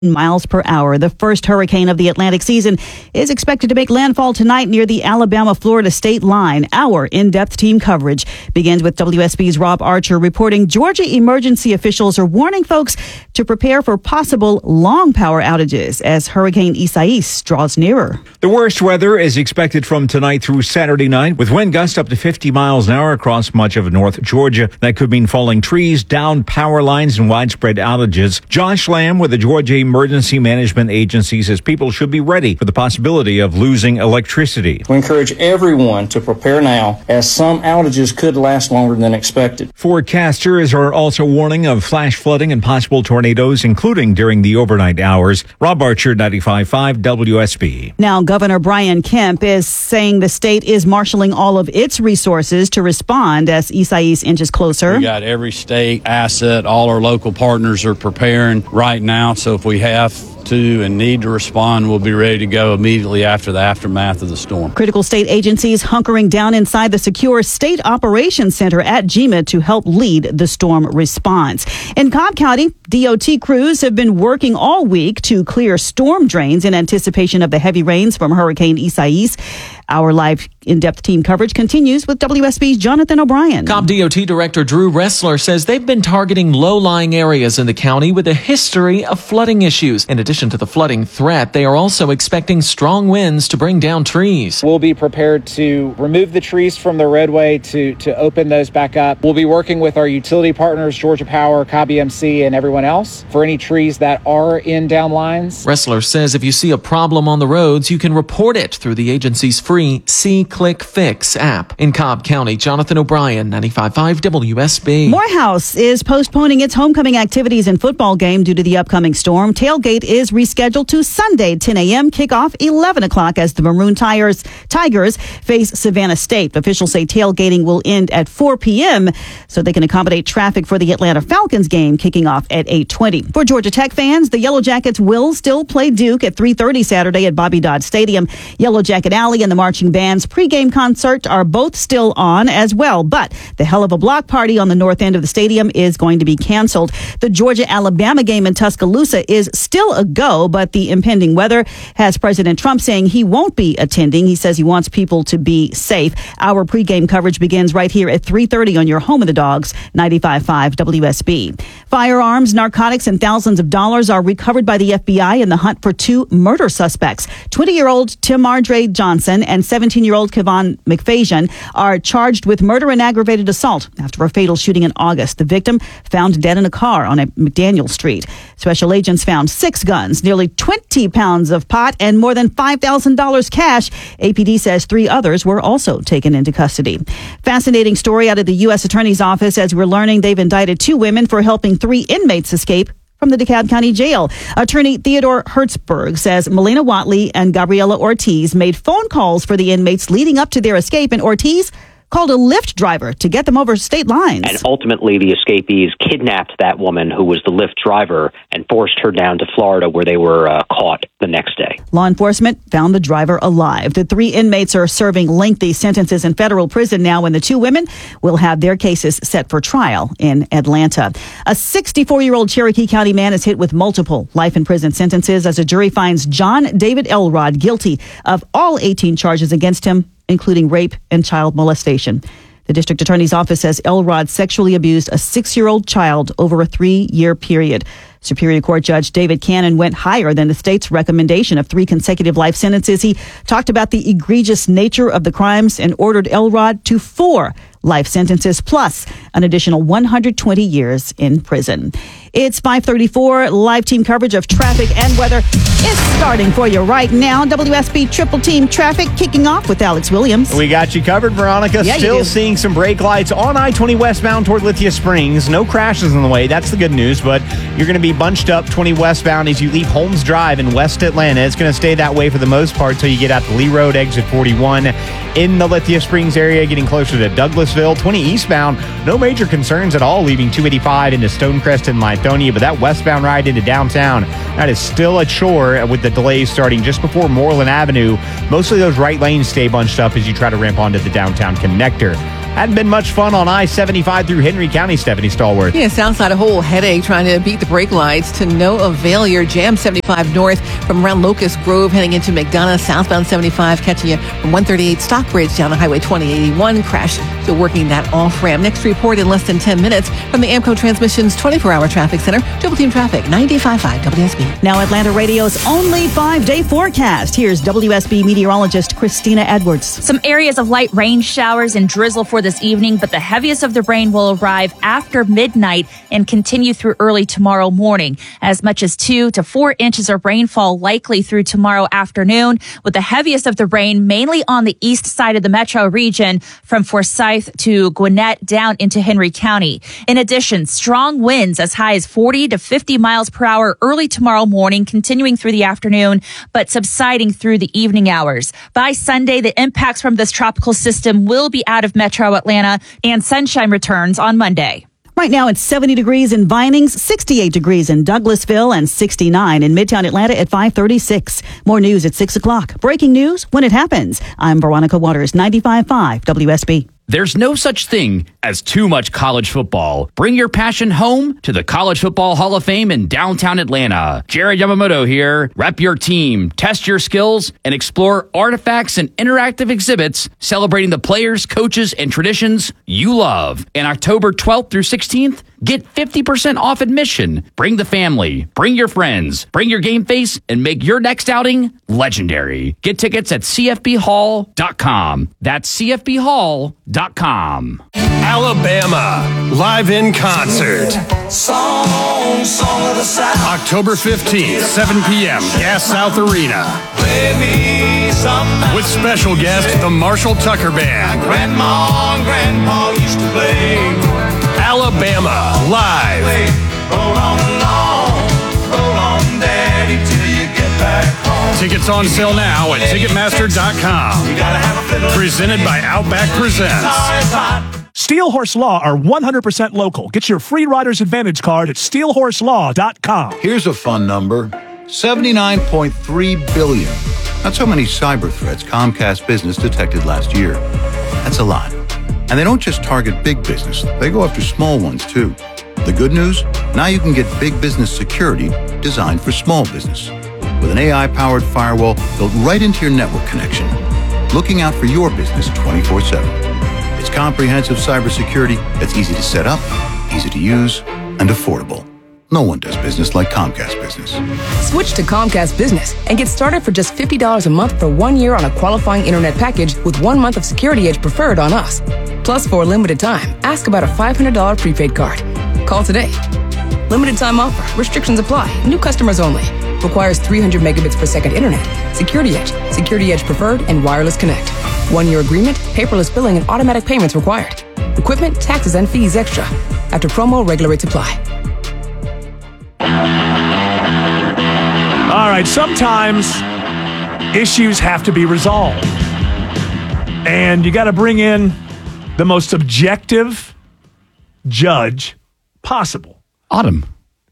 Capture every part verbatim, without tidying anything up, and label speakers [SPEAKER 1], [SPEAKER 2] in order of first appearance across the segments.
[SPEAKER 1] miles per hour. The first hurricane of the Atlantic season is expected to make landfall tonight near the Alabama-Florida state line. Our in-depth team coverage begins with W S B's Rob Archer reporting Georgia emergency officials are warning folks to prepare for possible long power outages as Hurricane Isaias draws nearer.
[SPEAKER 2] The worst weather is expected from tonight through Saturday night, with wind gusts up to fifty miles an hour across much of North Georgia. That could mean falling trees, downed power lines, and widespread outages. Josh Lamb with the Georgia Emergency Management Agency says people should be ready for the possibility of losing electricity.
[SPEAKER 3] We encourage everyone to prepare now, as some outages could last longer than expected.
[SPEAKER 2] Forecasters are also warning of flash flooding and possible tornadoes, including during the overnight hours. Rob Archer, ninety-five point five W S B.
[SPEAKER 1] Now, Governor Brian Kemp is saying the state is marshaling all of its resources to respond as Isaias inches closer.
[SPEAKER 4] We got every state asset. All our local partners are preparing right now. So if we have to and need to respond, we'll be ready to go immediately after the aftermath of the storm.
[SPEAKER 1] Critical state agencies hunkering down inside the secure State Operations Center at G M A to help lead the storm response. In Cobb County, D O T crews have been working all week to clear storm drains in anticipation of the heavy rains from Hurricane Isaias. Our live in-depth team coverage continues with W S B's Jonathan O'Brien.
[SPEAKER 5] Cobb D O T Director Drew Ressler says they've been targeting low-lying areas in the county with a history of flooding issues. In addition to the flooding threat, they are also expecting strong winds to bring down trees.
[SPEAKER 6] We'll be prepared to remove the trees from the roadway to, to open those back up. We'll be working with our utility partners, Georgia Power, Cobb E M C, and everyone else for any trees that are in down lines.
[SPEAKER 5] Ressler says if you see a problem on the roads, you can report it through the agency's free See Click Fix app. In Cobb County, Jonathan O'Brien, ninety-five point five W S B.
[SPEAKER 1] Morehouse is postponing its homecoming activities and football game due to the upcoming storm. Tailgate is rescheduled to Sunday, ten a.m., kickoff eleven o'clock as the Maroon Tigers, Tigers face Savannah State. Officials say tailgating will end at four p.m. so they can accommodate traffic for the Atlanta Falcons game kicking off at eight twenty. For Georgia Tech fans, the Yellow Jackets will still play Duke at three thirty Saturday at Bobby Dodd Stadium. Yellow Jacket Alley and the Marching Band's pregame concert are both still on as well, but the Hell of a Block party on the north end of the stadium is going to be canceled. The Georgia-Alabama game in Tuscaloosa is still a go, but the impending weather has President Trump saying he won't be attending. He says he wants people to be safe. Our pregame coverage begins right here at three thirty on your home of the Dogs, ninety-five point five W S B. Firearms, narcotics, and thousands of dollars are recovered by the F B I in the hunt for two murder suspects. twenty-year-old Tim Andre Johnson and seventeen-year-old Kevon McFasion are charged with murder and aggravated assault after a fatal shooting in August. The victim found dead in a car on a McDaniel Street. Special agents found six guns, nearly twenty pounds of pot, and more than five thousand dollars cash. A P D says three others were also taken into custody. Fascinating story out of the U S Attorney's Office as we're learning they've indicted two women for helping three inmates escape from the DeKalb County Jail. Attorney Theodore Hertzberg says Melina Watley and Gabriela Ortiz made phone calls for the inmates leading up to their escape, and Ortiz called a Lyft driver to get them over state lines.
[SPEAKER 7] And ultimately, the escapees kidnapped that woman who was the Lyft driver and forced her down to Florida, where they were uh, caught the next day.
[SPEAKER 1] Law enforcement found the driver alive. The three inmates are serving lengthy sentences in federal prison now, and the two women will have their cases set for trial in Atlanta. A sixty-four-year-old Cherokee County man is hit with multiple life in prison sentences as a jury finds John David Elrod guilty of all eighteen charges against him, including rape and child molestation. The district attorney's office says Elrod sexually abused a six-year-old child over a three-year period. Superior Court Judge David Cannon went higher than the state's recommendation of three consecutive life sentences. He talked about the egregious nature of the crimes and ordered Elrod to four life sentences plus an additional one hundred twenty years in prison. It's five thirty-four. Live team coverage of traffic and weather is starting for you right now. W S B Triple Team Traffic kicking off with Alex Williams.
[SPEAKER 8] We got you covered, Veronica.
[SPEAKER 1] Yeah,
[SPEAKER 8] Still seeing some brake lights on I twenty westbound toward Lithia Springs. No crashes on the way. That's the good news, but you're going to be bunched up twenty westbound as you leave Holmes Drive in West Atlanta. It's going to stay that way for the most part until you get out to Lee Road, exit forty-one. In the Lithia Springs area, getting closer to Douglasville. twenty eastbound, no major concerns at all, leaving two eighty-five into Stonecrest and Lithonia, but that westbound ride into downtown, that is still a chore with the delays starting just before Moreland Avenue. Mostly those right lanes stay bunched up as you try to ramp onto the downtown connector. Hadn't been much fun on I seventy-five through Henry County, Stephanie Stallworth.
[SPEAKER 9] Yeah, Southside a whole headache trying to beat the brake lights to no avail. You're Jam seventy-five north from around Locust Grove heading into McDonough. Southbound seventy-five catching you from one thirty-eight Stockbridge down to Highway twenty eighty-one. Crash, so working that off ramp. Next report in less than ten minutes from the Amco Transmissions twenty-four hour traffic center. Triple Team Traffic, ninety-five point five W S B.
[SPEAKER 1] Now Atlanta Radio's only five-day forecast. Here's W S B meteorologist Christina Edwards.
[SPEAKER 10] Some areas of light rain showers and drizzle for this evening, but the heaviest of the rain will arrive after midnight and continue through early tomorrow morning. As much as two to four inches of rainfall likely through tomorrow afternoon, with the heaviest of the rain mainly on the east side of the metro region from Forsyth to Gwinnett down into Henry County. In addition, strong winds as high as forty to fifty miles per hour early tomorrow morning, continuing through the afternoon, but subsiding through the evening hours. By Sunday, the impacts from this tropical system will be out of metro Atlanta, and sunshine returns on Monday.
[SPEAKER 1] Right now, it's seventy degrees in Vinings, sixty-eight degrees in Douglasville, and sixty-nine in Midtown Atlanta at five thirty-six. More news at six o'clock. Breaking news when it happens. I'm Veronica Waters, ninety-five point five W S B.
[SPEAKER 11] There's no such thing as too much college football. Bring your passion home to the College Football Hall of Fame in downtown Atlanta. Jared Yamamoto here. Rep your team, test your skills, and explore artifacts and interactive exhibits celebrating the players, coaches, and traditions you love. And October twelfth through sixteenth, get fifty percent off admission. Bring the family, bring your friends, bring your game face, and make your next outing legendary. Get tickets at C F B hall dot com. That's C F B hall dot com.
[SPEAKER 12] Alabama, live in concert.
[SPEAKER 13] Song, song of the South.
[SPEAKER 12] October fifteenth, seven p.m., Gas South Arena.
[SPEAKER 13] Play me some
[SPEAKER 12] With special guest, the Marshall Tucker Band.
[SPEAKER 13] Grandma and Grandpa used to play.
[SPEAKER 12] Alabama, live.
[SPEAKER 13] Roll on along, roll on, Daddy, till you get back home.
[SPEAKER 12] Tickets on sale now at Ticketmaster dot com.
[SPEAKER 13] You gotta have a fiddle.
[SPEAKER 12] Presented by Outback Presents.
[SPEAKER 14] Steel Horse Law are one hundred percent local. Get your free Rider's Advantage card at steel horse law dot com.
[SPEAKER 15] Here's a fun number. seventy-nine point three billion. That's how many cyber threats Comcast Business detected last year. That's a lot. And they don't just target big business. They go after small ones, too. The good news? Now you can get big business security designed for small business. With an A I-powered firewall built right into your network connection. Looking out for your business twenty-four seven. It's comprehensive cybersecurity that's easy to set up, easy to use, and affordable. No one does business like Comcast Business.
[SPEAKER 16] Switch to Comcast Business and get started for just fifty dollars a month for one year on a qualifying internet package with one month of Security Edge preferred on us. Plus, for a limited time, ask about a five hundred dollars prepaid card. Call today. Limited time offer. Restrictions apply. New customers only. Requires three hundred megabits per second internet. Security Edge. Security Edge preferred and wireless connect. One-year agreement, paperless billing, and automatic payments required. Equipment, taxes, and fees extra. After promo, regular rates apply.
[SPEAKER 14] All right, sometimes issues have to be resolved. And you got to bring in the most objective judge possible.
[SPEAKER 11] Autumn.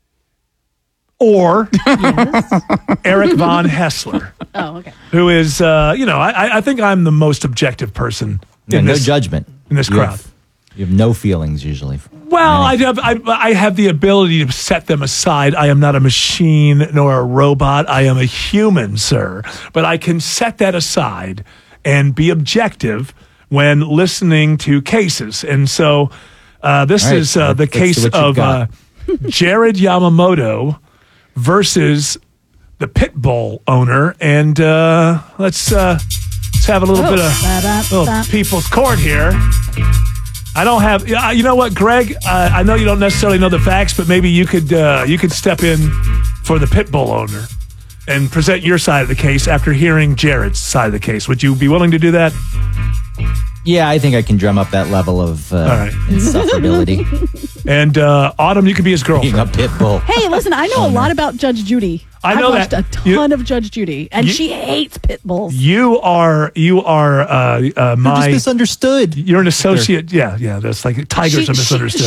[SPEAKER 14] Or yes. Eric Von Hessler.
[SPEAKER 17] Oh, okay.
[SPEAKER 14] Who is, uh, you know, I, I think I'm the most objective person
[SPEAKER 18] yeah,
[SPEAKER 14] in
[SPEAKER 18] no
[SPEAKER 14] this
[SPEAKER 18] judgment
[SPEAKER 14] in this
[SPEAKER 18] you
[SPEAKER 14] crowd.
[SPEAKER 18] Have, you have no feelings usually.
[SPEAKER 14] Well, I have, I, I have the ability to set them aside. I am not a machine nor a robot. I am a human, sir. But I can set that aside and be objective when listening to cases. And so uh, this right, is uh, the case of uh, Jared Yamamoto versus the pit bull owner. And uh, let's, uh, let's have a little oh. bit of little people's court here. I don't have, you know what, Greg? Uh, I know you don't necessarily know the facts, but maybe you could uh, you could step in for the pit bull owner and present your side of the case after hearing Jared's side of the case. Would you be willing to do that?
[SPEAKER 18] Yeah, I think I can drum up that level of uh,
[SPEAKER 14] All right.
[SPEAKER 18] insufferability.
[SPEAKER 14] And uh, Autumn, you could be his girlfriend.
[SPEAKER 18] Being a pit bull.
[SPEAKER 17] Hey, listen, I know oh, a lot about Judge Judy.
[SPEAKER 14] I know
[SPEAKER 17] I've watched
[SPEAKER 14] that.
[SPEAKER 17] a ton
[SPEAKER 14] you,
[SPEAKER 17] of Judge Judy, and you, she hates pit bulls.
[SPEAKER 14] You are, you are uh, uh, my...
[SPEAKER 18] You're just misunderstood.
[SPEAKER 14] You're an associate. Yeah, yeah, that's like tigers
[SPEAKER 17] she,
[SPEAKER 14] are misunderstood.
[SPEAKER 17] She, she,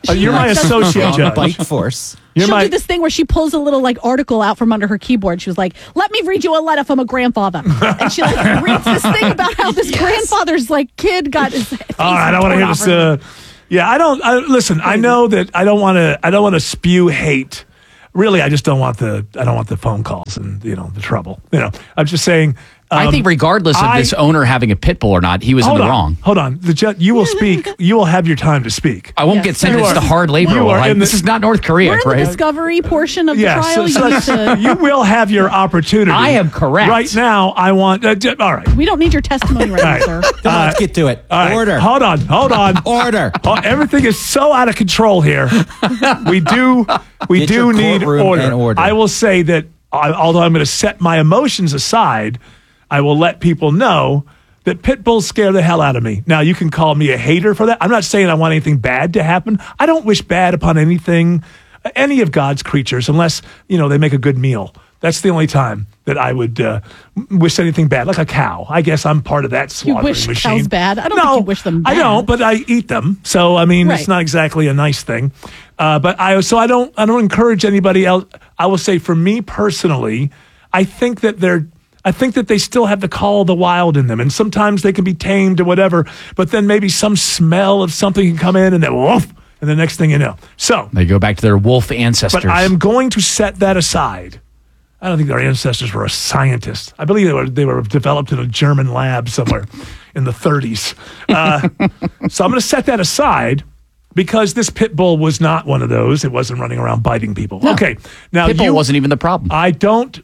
[SPEAKER 14] Uh, you're my associate judge.
[SPEAKER 18] Bite force.
[SPEAKER 14] You're
[SPEAKER 17] She'll
[SPEAKER 14] my,
[SPEAKER 17] do this thing where she pulls a little like article out from under her keyboard. She was like, "Let me read you a letter from a grandfather," and she like reads this thing about how this yes. grandfather's like kid got his.
[SPEAKER 14] All right, I want to hear this. Uh, yeah, I don't. I, listen, I know that I don't want to. I don't want to spew hate. Really, I just don't want the. I don't want the phone calls and you know the trouble. You know, I'm just saying. Um,
[SPEAKER 11] I think regardless of
[SPEAKER 14] I,
[SPEAKER 11] this owner having a pit bull or not, he was in the
[SPEAKER 14] on,
[SPEAKER 11] wrong.
[SPEAKER 14] Hold on. The ju- you will speak. You will have your time to speak.
[SPEAKER 11] I won't yes. get sentenced to hard labor. Like, this is not North Korea,
[SPEAKER 17] We're in
[SPEAKER 11] right?
[SPEAKER 17] the discovery portion of
[SPEAKER 14] yeah,
[SPEAKER 17] the trial.
[SPEAKER 14] So,
[SPEAKER 17] you,
[SPEAKER 14] so
[SPEAKER 17] to,
[SPEAKER 14] you will have your opportunity.
[SPEAKER 11] I am correct.
[SPEAKER 14] Right now, I want... Uh, j- all right.
[SPEAKER 17] We don't need your testimony right, right. now, sir.
[SPEAKER 18] Come on, uh, let's get to it.
[SPEAKER 14] Right.
[SPEAKER 18] Order.
[SPEAKER 14] Hold on. Hold on.
[SPEAKER 18] Order.
[SPEAKER 14] Oh, everything is so out of control here. We do, we
[SPEAKER 18] get
[SPEAKER 14] do need order.
[SPEAKER 18] order.
[SPEAKER 14] I will say that, uh, although I'm going to set my emotions aside, I will let people know that pit bulls scare the hell out of me. Now, you can call me a hater for that. I'm not saying I want anything bad to happen. I don't wish bad upon anything, any of God's creatures, unless, you know, they make a good meal. That's the only time that I would uh, wish anything bad, like a cow. I guess I'm part of that slaughtering
[SPEAKER 17] you wish
[SPEAKER 14] machine.
[SPEAKER 17] Cows bad? I don't
[SPEAKER 14] no,
[SPEAKER 17] think you wish them bad.
[SPEAKER 14] I don't, but I eat them. So, I mean, right. It's not exactly a nice thing. Uh, but I, so I don't, I don't encourage anybody else. I will say for me personally, I think that they're, I think that they still have the call of the wild in them, and sometimes they can be tamed or whatever, but then maybe some smell of something can come in and then woof, and the next thing you know. So
[SPEAKER 11] they go back to their wolf ancestors.
[SPEAKER 14] But I am going to set that aside. I don't think their ancestors were a scientist. I believe they were, they were developed in a German lab somewhere in the thirties. Uh, so I'm going to set that aside because this pit bull was not one of those. It wasn't running around biting people.
[SPEAKER 11] No.
[SPEAKER 14] Okay. Now
[SPEAKER 11] pit bull
[SPEAKER 14] you,
[SPEAKER 11] wasn't even the problem.
[SPEAKER 14] I don't...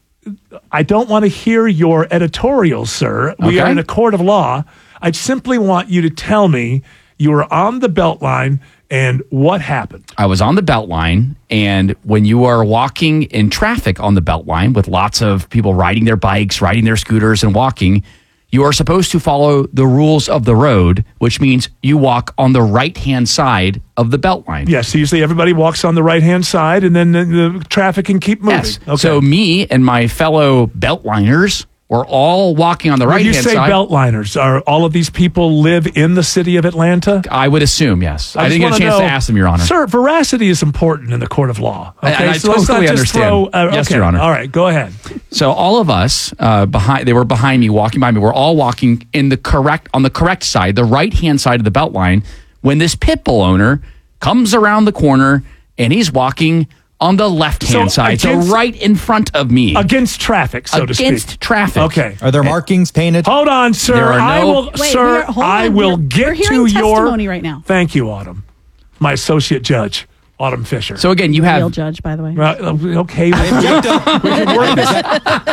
[SPEAKER 14] I don't want to hear your editorials, sir. We
[SPEAKER 11] okay.
[SPEAKER 14] are in a court of law. I simply want you to tell me you were on the Beltline and what happened.
[SPEAKER 11] I was on the Beltline, and when you are walking in traffic on the Beltline with lots of people riding their bikes, riding their scooters, and walking, you are supposed to follow the rules of the road, which means you walk on the right-hand side of the Beltline.
[SPEAKER 14] Yes, so usually everybody walks on the right-hand side, and then the, the traffic can keep moving.
[SPEAKER 11] Yes.
[SPEAKER 14] Okay.
[SPEAKER 11] So me and my fellow Beltliners were all walking on the right-hand side.
[SPEAKER 14] When you say Beltliners, are all of these people live in the city of Atlanta?
[SPEAKER 11] I would assume, yes. I,
[SPEAKER 14] I
[SPEAKER 11] didn't get a chance
[SPEAKER 14] know,
[SPEAKER 11] to ask them, Your Honor.
[SPEAKER 14] Sir, veracity is important in the court of law. Okay,
[SPEAKER 11] and I
[SPEAKER 14] so
[SPEAKER 11] totally
[SPEAKER 14] let's not just
[SPEAKER 11] understand.
[SPEAKER 14] Throw, uh,
[SPEAKER 11] yes,
[SPEAKER 14] okay.
[SPEAKER 11] Your Honor.
[SPEAKER 14] All right, go ahead.
[SPEAKER 11] So all of us uh, behind, they were behind me, walking by me. We're all walking in the correct on the correct side, the right-hand side of the Beltline. When this pit bull owner comes around the corner and he's walking on the left-hand
[SPEAKER 14] so
[SPEAKER 11] side,
[SPEAKER 14] against,
[SPEAKER 11] so right in front of me.
[SPEAKER 14] Against traffic, so
[SPEAKER 11] against
[SPEAKER 14] to speak.
[SPEAKER 11] Against traffic.
[SPEAKER 14] Okay.
[SPEAKER 18] Are there markings painted?
[SPEAKER 14] Hold on, sir.
[SPEAKER 11] There are no,
[SPEAKER 14] I will,
[SPEAKER 17] Wait,
[SPEAKER 14] sir,
[SPEAKER 17] hold
[SPEAKER 14] I
[SPEAKER 17] on.
[SPEAKER 14] will
[SPEAKER 17] we're,
[SPEAKER 14] get
[SPEAKER 17] we're
[SPEAKER 14] to
[SPEAKER 17] hearing
[SPEAKER 14] your
[SPEAKER 17] testimony right now.
[SPEAKER 14] Thank you, Autumn. My associate judge, Autumn Fisher.
[SPEAKER 11] So again, you have
[SPEAKER 17] real judge, by the way.
[SPEAKER 14] Uh, okay, we can, we can work this.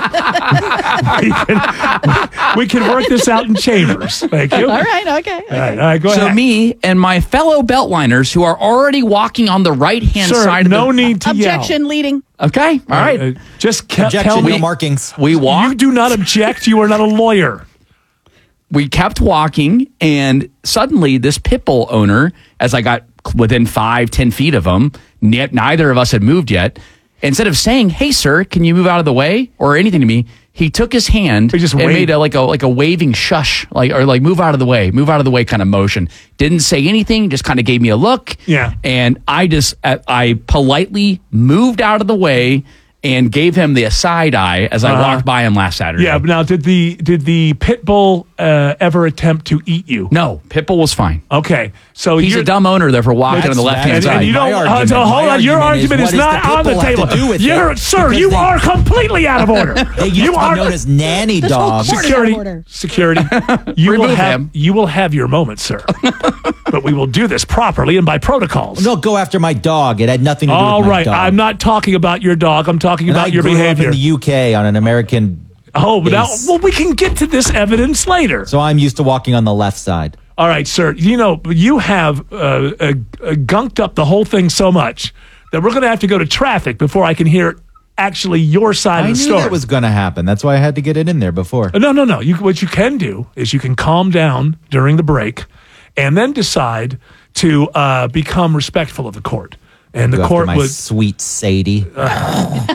[SPEAKER 14] we, can, we can work this out in chambers. Thank you.
[SPEAKER 17] All right. Okay. okay.
[SPEAKER 14] All right. All right. Go
[SPEAKER 11] so
[SPEAKER 14] ahead.
[SPEAKER 11] So me and my fellow Beltliners who are already walking on the right-hand
[SPEAKER 14] sir,
[SPEAKER 11] side.
[SPEAKER 14] no
[SPEAKER 11] of the,
[SPEAKER 14] need to
[SPEAKER 17] Objection,
[SPEAKER 14] yell.
[SPEAKER 17] leading.
[SPEAKER 11] Okay. All right.
[SPEAKER 14] Uh, just ke-
[SPEAKER 18] Objection,
[SPEAKER 14] tell me.
[SPEAKER 18] no markings.
[SPEAKER 11] We walked.
[SPEAKER 14] You do not object. You are not a lawyer.
[SPEAKER 11] We kept walking, and suddenly this pit bull owner, as I got within five, ten feet of him, ne- neither of us had moved yet. Instead of saying, "Hey, sir, can you move out of the way?" or anything to me, he took his hand
[SPEAKER 14] he just
[SPEAKER 11] and
[SPEAKER 14] waved.
[SPEAKER 11] made a, like a like a waving shush, like or like move out of the way, move out of the way kind of motion. Didn't say anything, just kind of gave me a look.
[SPEAKER 14] Yeah,
[SPEAKER 11] and I just I politely moved out of the way and gave him the side eye as I
[SPEAKER 14] uh-huh.
[SPEAKER 11] walked by him last Saturday.
[SPEAKER 14] Yeah, but now did the did the pit bull uh, ever attempt to eat you?
[SPEAKER 11] No, pit bull was fine.
[SPEAKER 14] Okay, so
[SPEAKER 11] he's
[SPEAKER 14] you're,
[SPEAKER 11] a dumb owner there for walking on the left hand
[SPEAKER 14] and,
[SPEAKER 11] side.
[SPEAKER 14] And you don't uh, so hold on. Your argument is, is not on the table. You're, sir, you they, are completely out of order.
[SPEAKER 18] They used
[SPEAKER 14] you
[SPEAKER 18] to
[SPEAKER 14] are
[SPEAKER 18] be known as nanny dogs.
[SPEAKER 14] Security, security. You will have
[SPEAKER 11] him.
[SPEAKER 14] you will have your moment, sir. But we will do this properly and by protocols.
[SPEAKER 18] No, go after my dog. It had nothing to do
[SPEAKER 14] All
[SPEAKER 18] with my
[SPEAKER 14] right,
[SPEAKER 18] dog.
[SPEAKER 14] I'm not talking about your dog. I'm talking
[SPEAKER 18] and
[SPEAKER 14] about
[SPEAKER 18] I
[SPEAKER 14] your
[SPEAKER 18] grew
[SPEAKER 14] behavior.
[SPEAKER 18] Up in the U K on an American.
[SPEAKER 14] Oh, but now,
[SPEAKER 18] base.
[SPEAKER 14] well, we can get to this evidence later.
[SPEAKER 18] So I'm used to walking on the left side.
[SPEAKER 14] All right, sir. You know, you have uh, uh, uh, gunked up the whole thing so much that we're going to have to go to traffic before I can hear actually your side
[SPEAKER 18] I
[SPEAKER 14] of the
[SPEAKER 18] knew
[SPEAKER 14] story.
[SPEAKER 18] that was going to happen. That's why I had to get it in there before.
[SPEAKER 14] No, no, no. You, what you can do is you can calm down during the break and then decide to uh, become respectful of the court. And the
[SPEAKER 18] Go
[SPEAKER 14] court
[SPEAKER 18] my
[SPEAKER 14] would
[SPEAKER 18] sweet Sadie.
[SPEAKER 14] Uh,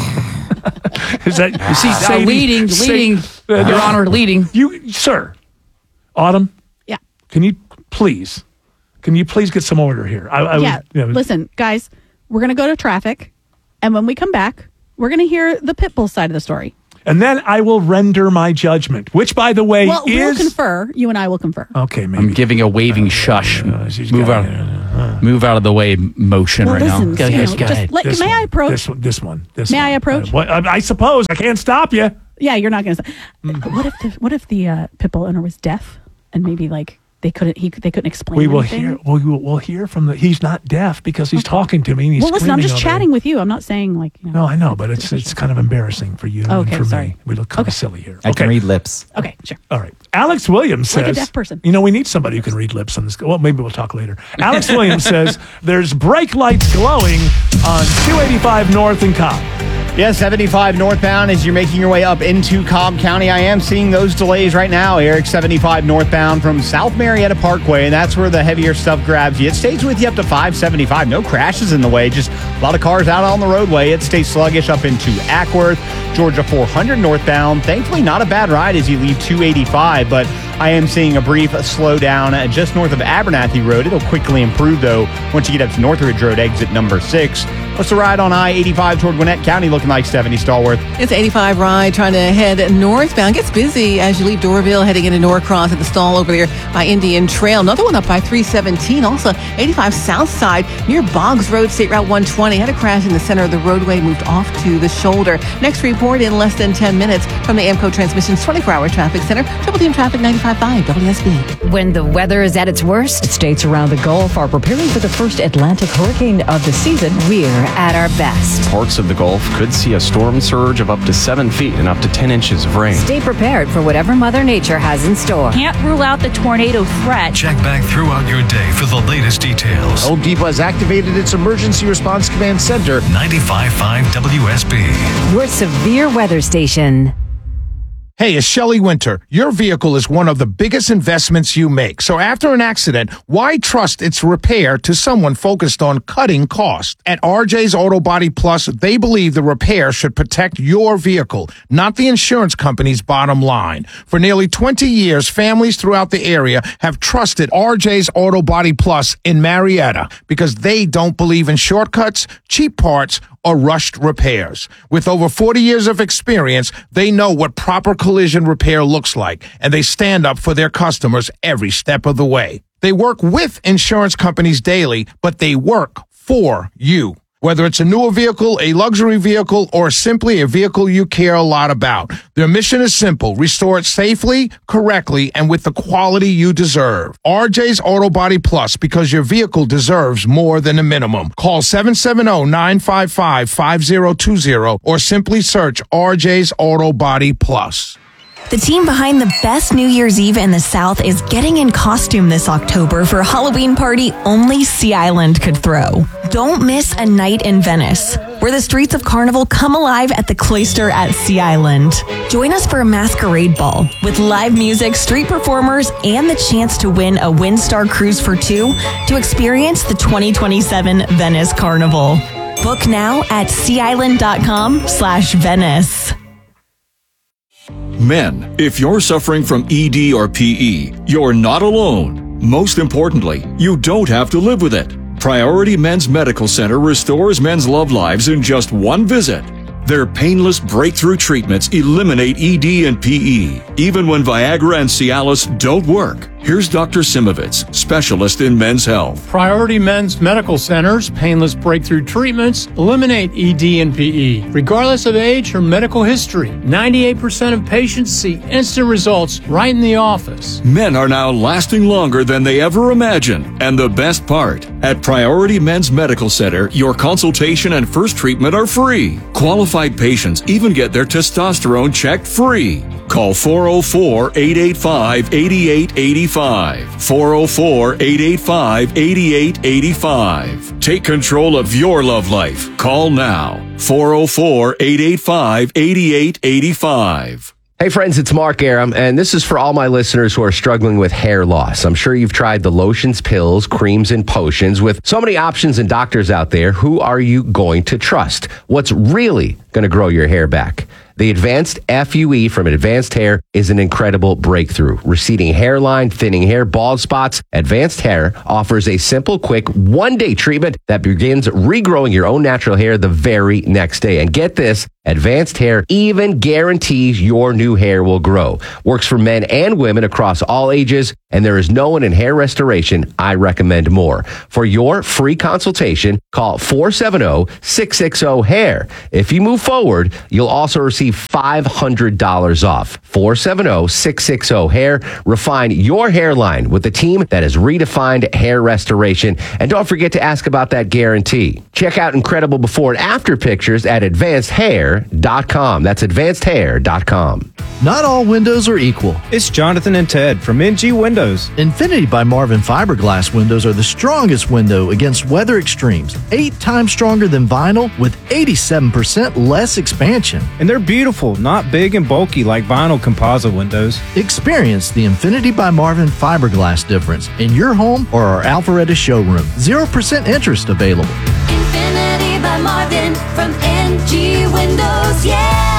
[SPEAKER 14] is that
[SPEAKER 11] you see
[SPEAKER 14] Sadie,
[SPEAKER 11] uh, leading,
[SPEAKER 14] Sadie,
[SPEAKER 11] leading, uh, Your Honor, leading.
[SPEAKER 14] You, sir, Autumn.
[SPEAKER 17] Yeah.
[SPEAKER 14] Can you please? Can you please get some order here? I, I
[SPEAKER 17] yeah.
[SPEAKER 14] Was, you know,
[SPEAKER 17] Listen, guys, we're going to go to traffic. And when we come back, we're going to hear the Pitbull side of the story.
[SPEAKER 14] And then I will render my judgment, which, by the way,
[SPEAKER 17] well,
[SPEAKER 14] is...
[SPEAKER 17] we'll confer. You and I will confer.
[SPEAKER 14] Okay, maybe.
[SPEAKER 11] I'm giving a waving shush. Uh, move out, uh, move out of the way motion
[SPEAKER 17] well,
[SPEAKER 11] right
[SPEAKER 17] listen,
[SPEAKER 11] now.
[SPEAKER 17] Go ahead, go ahead. Let,
[SPEAKER 14] this
[SPEAKER 17] may
[SPEAKER 14] one,
[SPEAKER 17] I approach?
[SPEAKER 14] This one. This one. This
[SPEAKER 17] may
[SPEAKER 14] one.
[SPEAKER 17] I approach?
[SPEAKER 14] Uh, what, I, I suppose. I can't stop you.
[SPEAKER 17] Yeah, you're not going to. Mm. What if the what if the uh, Pitbull owner was deaf and maybe like they couldn't he they couldn't explain?
[SPEAKER 14] We will
[SPEAKER 17] anything?
[SPEAKER 14] hear. Well, we will, we'll hear from the. He's not deaf because he's okay. talking to me. And he's
[SPEAKER 17] well, listen, I'm just
[SPEAKER 14] over.
[SPEAKER 17] chatting with you. I'm not saying like. You know,
[SPEAKER 14] no, I know, but it's it's kind of embarrassing for you
[SPEAKER 17] okay,
[SPEAKER 14] and for
[SPEAKER 17] sorry.
[SPEAKER 14] me. We look kind
[SPEAKER 17] okay.
[SPEAKER 14] of silly here.
[SPEAKER 18] I
[SPEAKER 14] okay.
[SPEAKER 18] can read lips.
[SPEAKER 17] Okay, sure.
[SPEAKER 14] All right. Alex Williams says,
[SPEAKER 17] like a deaf person.
[SPEAKER 14] You know, we need somebody who can read lips on this. Well, maybe we'll talk later. Alex Williams says there's brake lights glowing on two eighty-five North in Cobb.
[SPEAKER 8] Yeah, seventy-five northbound as you're making your way up into Cobb County. I am seeing those delays right now, Eric. seventy-five northbound from South Marietta Parkway, and that's where the heavier stuff grabs you. It stays with you up to five seventy-five. No crashes in the way, just a lot of cars out on the roadway. It stays sluggish up into Ackworth. Georgia four hundred northbound. Thankfully, not a bad ride as you leave two eighty-five, but I am seeing a brief slowdown just north of Abernathy Road. It'll quickly improve, though, once you get up to Northridge Road, exit number six. What's the ride on I eighty-five toward Gwinnett County looking like, Stephanie Stallworth?
[SPEAKER 9] It's eighty-five ride trying to head northbound. Gets busy as you leave Doraville heading into Norcross at the stall over there by Indian Trail. Another one up by three seventeen. Also, eighty-five south side near Boggs Road, State Route one twenty. Had a crash in the center of the roadway, moved off to the shoulder. Next report in less than ten minutes from the AMCO Transmissions twenty-four hour Traffic Center. Triple Team Traffic ninety-five point five W S B.
[SPEAKER 19] When the weather is at its worst, states around the Gulf are preparing for the first Atlantic hurricane of the season. We're at our best.
[SPEAKER 20] Parts of the Gulf could see a storm surge of up to seven feet and up to ten inches of rain.
[SPEAKER 19] Stay prepared for whatever Mother Nature has in store.
[SPEAKER 10] Can't rule out the tornado threat.
[SPEAKER 21] Check back throughout your day for the latest details.
[SPEAKER 22] Home Depot has activated its Emergency Response Command Center.
[SPEAKER 21] ninety-five point five W S B.
[SPEAKER 19] Your severe weather station.
[SPEAKER 23] Hey, it's Shelley Winter. Your vehicle is one of the biggest investments you make. So after an accident, why trust its repair to someone focused on cutting costs? At R J's Auto Body Plus, they believe the repair should protect your vehicle, not the insurance company's bottom line. For nearly twenty years, families throughout the area have trusted R J's Auto Body Plus in Marietta because they don't believe in shortcuts, cheap parts, or rushed repairs. With over forty years of experience, they know what proper collision repair looks like, and they stand up for their customers every step of the way. They work with insurance companies daily, but they work for you. Whether it's a newer vehicle, a luxury vehicle, or simply a vehicle you care a lot about, their mission is simple: restore it safely, correctly, and with the quality you deserve. R J's Auto Body Plus, because your vehicle deserves more than a minimum. Call seven seven zero, nine five five, five zero two zero or simply search R J's Auto Body Plus.
[SPEAKER 24] The team behind the best New Year's Eve in the South is getting in costume this October for a Halloween party only Sea Island could throw. Don't miss a night in Venice, where the streets of Carnival come alive at the Cloister at Sea Island. Join us for a masquerade ball with live music, street performers, and the chance to win a Windstar cruise for two to experience the twenty twenty-seven Venice Carnival. Book now at seaisland.com slash Venice.
[SPEAKER 25] Men, if you're suffering from E D or P E, you're not alone. Most importantly, you don't have to live with it. Priority Men's Medical Center restores men's love lives in just one visit. Their painless breakthrough treatments eliminate E D and P E, even when Viagra and Cialis don't work. Here's Doctor Simovitz, specialist in men's health.
[SPEAKER 26] Priority Men's Medical Center's painless breakthrough treatments eliminate E D and P E, regardless of age or medical history. ninety-eight percent of patients see instant results right in the office.
[SPEAKER 25] Men are now lasting longer than they ever imagined. And the best part, at Priority Men's Medical Center, your consultation and first treatment are free. Qualified patients even get their testosterone checked free. Call four oh four, eight eight five, eight eight eight five. four oh four, eight eight five, eight eight eight five. Take control of your love life. Call now. four oh four, eight eight five, eight eight eight five.
[SPEAKER 27] Hey friends, it's Mark Aram, and this is for all my listeners who are struggling with hair loss. I'm sure you've tried the lotions, pills, creams, and potions. With so many options and doctors out there, who are you going to trust? What's really going to grow your hair back? The Advanced F U E from Advanced Hair is an incredible breakthrough. Receding hairline, thinning hair, bald spots. Advanced Hair offers a simple, quick, one-day treatment that begins regrowing your own natural hair the very next day. And get this, Advanced Hair even guarantees your new hair will grow. Works for men and women across all ages, and there is no one in hair restoration I recommend more. For your free consultation, call four seven zero, six six zero, hair. If you move forward, you'll also receive five hundred dollars off. four seven zero, six six zero, hair. Refine your hairline with a team that has redefined hair restoration. And don't forget to ask about that guarantee. Check out incredible before and after pictures at advanced hair dot com. That's advanced hair dot com.
[SPEAKER 1] Not all windows are equal.
[SPEAKER 2] It's Jonathan and Ted from N G Windows.
[SPEAKER 1] Infinity by Marvin fiberglass windows are the strongest window against weather extremes. Eight times stronger than vinyl with eighty-seven percent less expansion.
[SPEAKER 2] And they're beautiful, not big and bulky like vinyl composite windows.
[SPEAKER 1] Experience the Infinity by Marvin fiberglass difference in your home or our Alpharetta showroom. zero percent interest available.
[SPEAKER 3] Infinity by Marvin from N G Windows, yeah!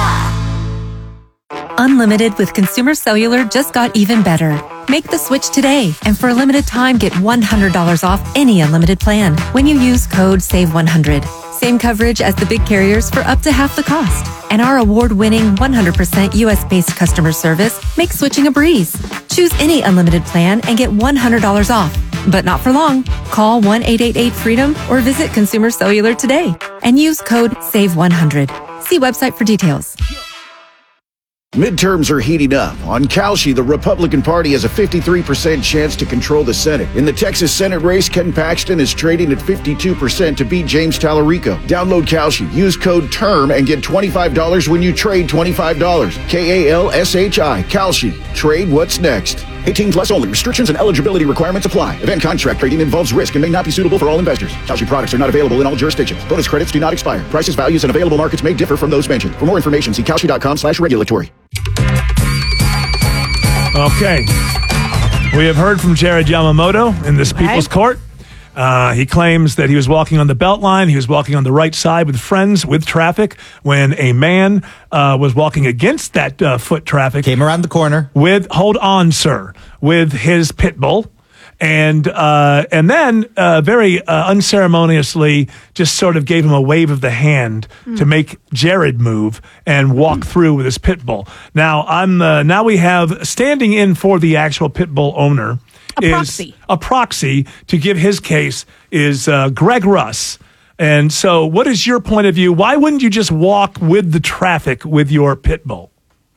[SPEAKER 4] Unlimited with Consumer Cellular just got even better. Make the switch today, and for a limited time, get one hundred dollars off any unlimited plan when you use code save one hundred. Same coverage as the big carriers for up to half the cost. And our award-winning one hundred percent U S-based customer service makes switching a breeze. Choose any unlimited plan and get one hundred dollars off. But not for long. Call one eight eight eight freedom or visit Consumer Cellular today and use code save one hundred. See website for details.
[SPEAKER 22] Midterms are heating up. On Kalshi, the Republican Party has a fifty-three percent chance to control the Senate. In the Texas Senate race, Ken Paxton is trading at fifty-two percent to beat James Tallarico. Download Kalshi, use code TERM, and get twenty-five dollars when you trade twenty-five dollars. K A L S H I, Kalshi. Trade what's next. eighteen plus only. Restrictions and eligibility requirements apply. Event contract trading involves risk and may not be suitable for all investors. Kalshi products are not available in all jurisdictions. Bonus credits do not expire. Prices, values, and available markets may differ from those mentioned. For more information, see kalshi.com slash regulatory.
[SPEAKER 14] Okay. We have heard from Jared Yamamoto in this People's Court. Uh, he claims that he was walking on the Beltline. He was walking on the right side with friends with traffic when a man uh, was walking against that uh, foot traffic.
[SPEAKER 18] Came around the corner.
[SPEAKER 14] With, hold on, sir, with his pit bull. And uh, and then uh, very uh, unceremoniously just sort of gave him a wave of the hand mm. to make Jared move and walk mm. through with his pit bull. Now I'm uh, now we have standing in for the actual pit bull owner.
[SPEAKER 17] A
[SPEAKER 14] is
[SPEAKER 17] proxy.
[SPEAKER 14] A proxy to give his case is uh, Greg Russ. And so what is your point of view? Why wouldn't you just walk with the traffic with your pit bull?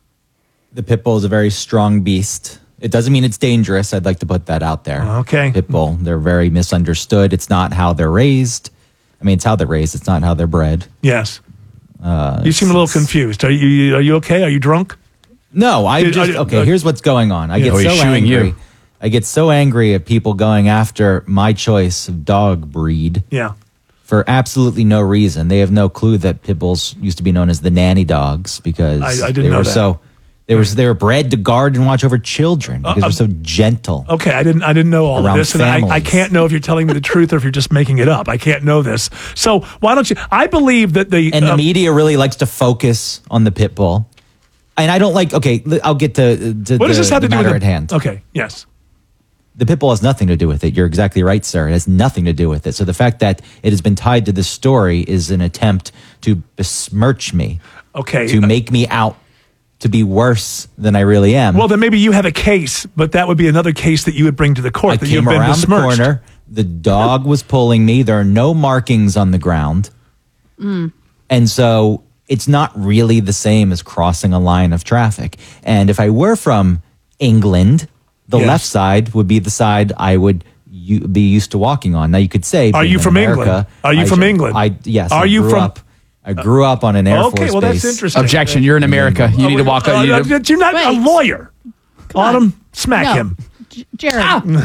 [SPEAKER 18] The pit bull is a very strong beast. It doesn't mean it's dangerous. I'd like to put that out there.
[SPEAKER 14] Okay.
[SPEAKER 18] Pit bull, they're very misunderstood. It's not how they're raised. I mean, it's how they're raised. It's not how they're bred.
[SPEAKER 14] Yes.
[SPEAKER 18] Uh,
[SPEAKER 14] you seem a little confused. Are you Are you okay? Are you drunk?
[SPEAKER 18] No, I
[SPEAKER 14] Did-
[SPEAKER 18] just
[SPEAKER 14] are-
[SPEAKER 18] okay.
[SPEAKER 14] are-
[SPEAKER 18] Here's what's going on. I
[SPEAKER 14] Yeah.
[SPEAKER 18] get
[SPEAKER 14] Oh, he's
[SPEAKER 18] so
[SPEAKER 14] shooing
[SPEAKER 18] angry.
[SPEAKER 14] you.
[SPEAKER 18] I get so angry at people going after my choice of dog breed.
[SPEAKER 14] Yeah.
[SPEAKER 18] For absolutely no reason. They have no clue that pit bulls used to be known as the nanny dogs because
[SPEAKER 14] I- I didn't
[SPEAKER 18] they
[SPEAKER 14] know
[SPEAKER 18] were
[SPEAKER 14] that.
[SPEAKER 18] so they were they were bred to guard and watch over children because
[SPEAKER 14] Uh,
[SPEAKER 18] they're so gentle.
[SPEAKER 14] Okay, I didn't I didn't know all
[SPEAKER 18] Around
[SPEAKER 14] of this, and I, I
[SPEAKER 18] families.
[SPEAKER 14] can't know if you're telling me the truth or if you're just making it up. I can't know this. So why don't you? I believe that the
[SPEAKER 18] And the
[SPEAKER 14] um,
[SPEAKER 18] media really likes to focus on the pit bull. And I don't like. Okay, li- I'll get to, to
[SPEAKER 14] what
[SPEAKER 18] the,
[SPEAKER 14] does this have
[SPEAKER 18] the
[SPEAKER 14] to do with
[SPEAKER 18] matter
[SPEAKER 14] the-
[SPEAKER 18] at hand.
[SPEAKER 14] Okay, yes.
[SPEAKER 18] The pit bull has nothing to do with it. You're exactly right, sir. It has nothing to do with it. So the fact that it has been tied to this story is an attempt to besmirch me.
[SPEAKER 14] Okay.
[SPEAKER 18] To make me out to be worse than I really am.
[SPEAKER 14] Well, then maybe you have a case, but that would be another case that you would bring to the court
[SPEAKER 18] I
[SPEAKER 14] that
[SPEAKER 18] came
[SPEAKER 14] you've been
[SPEAKER 18] around the
[SPEAKER 14] besmirched.
[SPEAKER 18] corner. The dog was pulling me. There are no markings on the ground.
[SPEAKER 17] Mm.
[SPEAKER 18] And so it's not really the same as crossing a line of traffic. And if I were from England, the
[SPEAKER 14] Yes.
[SPEAKER 18] left side would be the side I would u- be used to walking on. Now you could say,
[SPEAKER 14] Are
[SPEAKER 18] being
[SPEAKER 14] you
[SPEAKER 18] in
[SPEAKER 14] from
[SPEAKER 18] America,
[SPEAKER 14] England? Are you
[SPEAKER 18] I
[SPEAKER 14] from
[SPEAKER 18] should-
[SPEAKER 14] England?
[SPEAKER 18] I yes.
[SPEAKER 14] Are
[SPEAKER 18] I
[SPEAKER 14] you
[SPEAKER 18] grew
[SPEAKER 14] from-
[SPEAKER 18] Up, I grew up on an Air
[SPEAKER 14] Okay,
[SPEAKER 18] Force
[SPEAKER 14] well, that's
[SPEAKER 18] base.
[SPEAKER 14] interesting.
[SPEAKER 11] Objection, you're in America. You need to walk
[SPEAKER 14] Uh,
[SPEAKER 11] out. You
[SPEAKER 14] uh,
[SPEAKER 11] need to-
[SPEAKER 14] you're not a
[SPEAKER 17] Wait.
[SPEAKER 14] lawyer. Autumn, smack
[SPEAKER 17] No.
[SPEAKER 14] him.
[SPEAKER 17] J- Jared,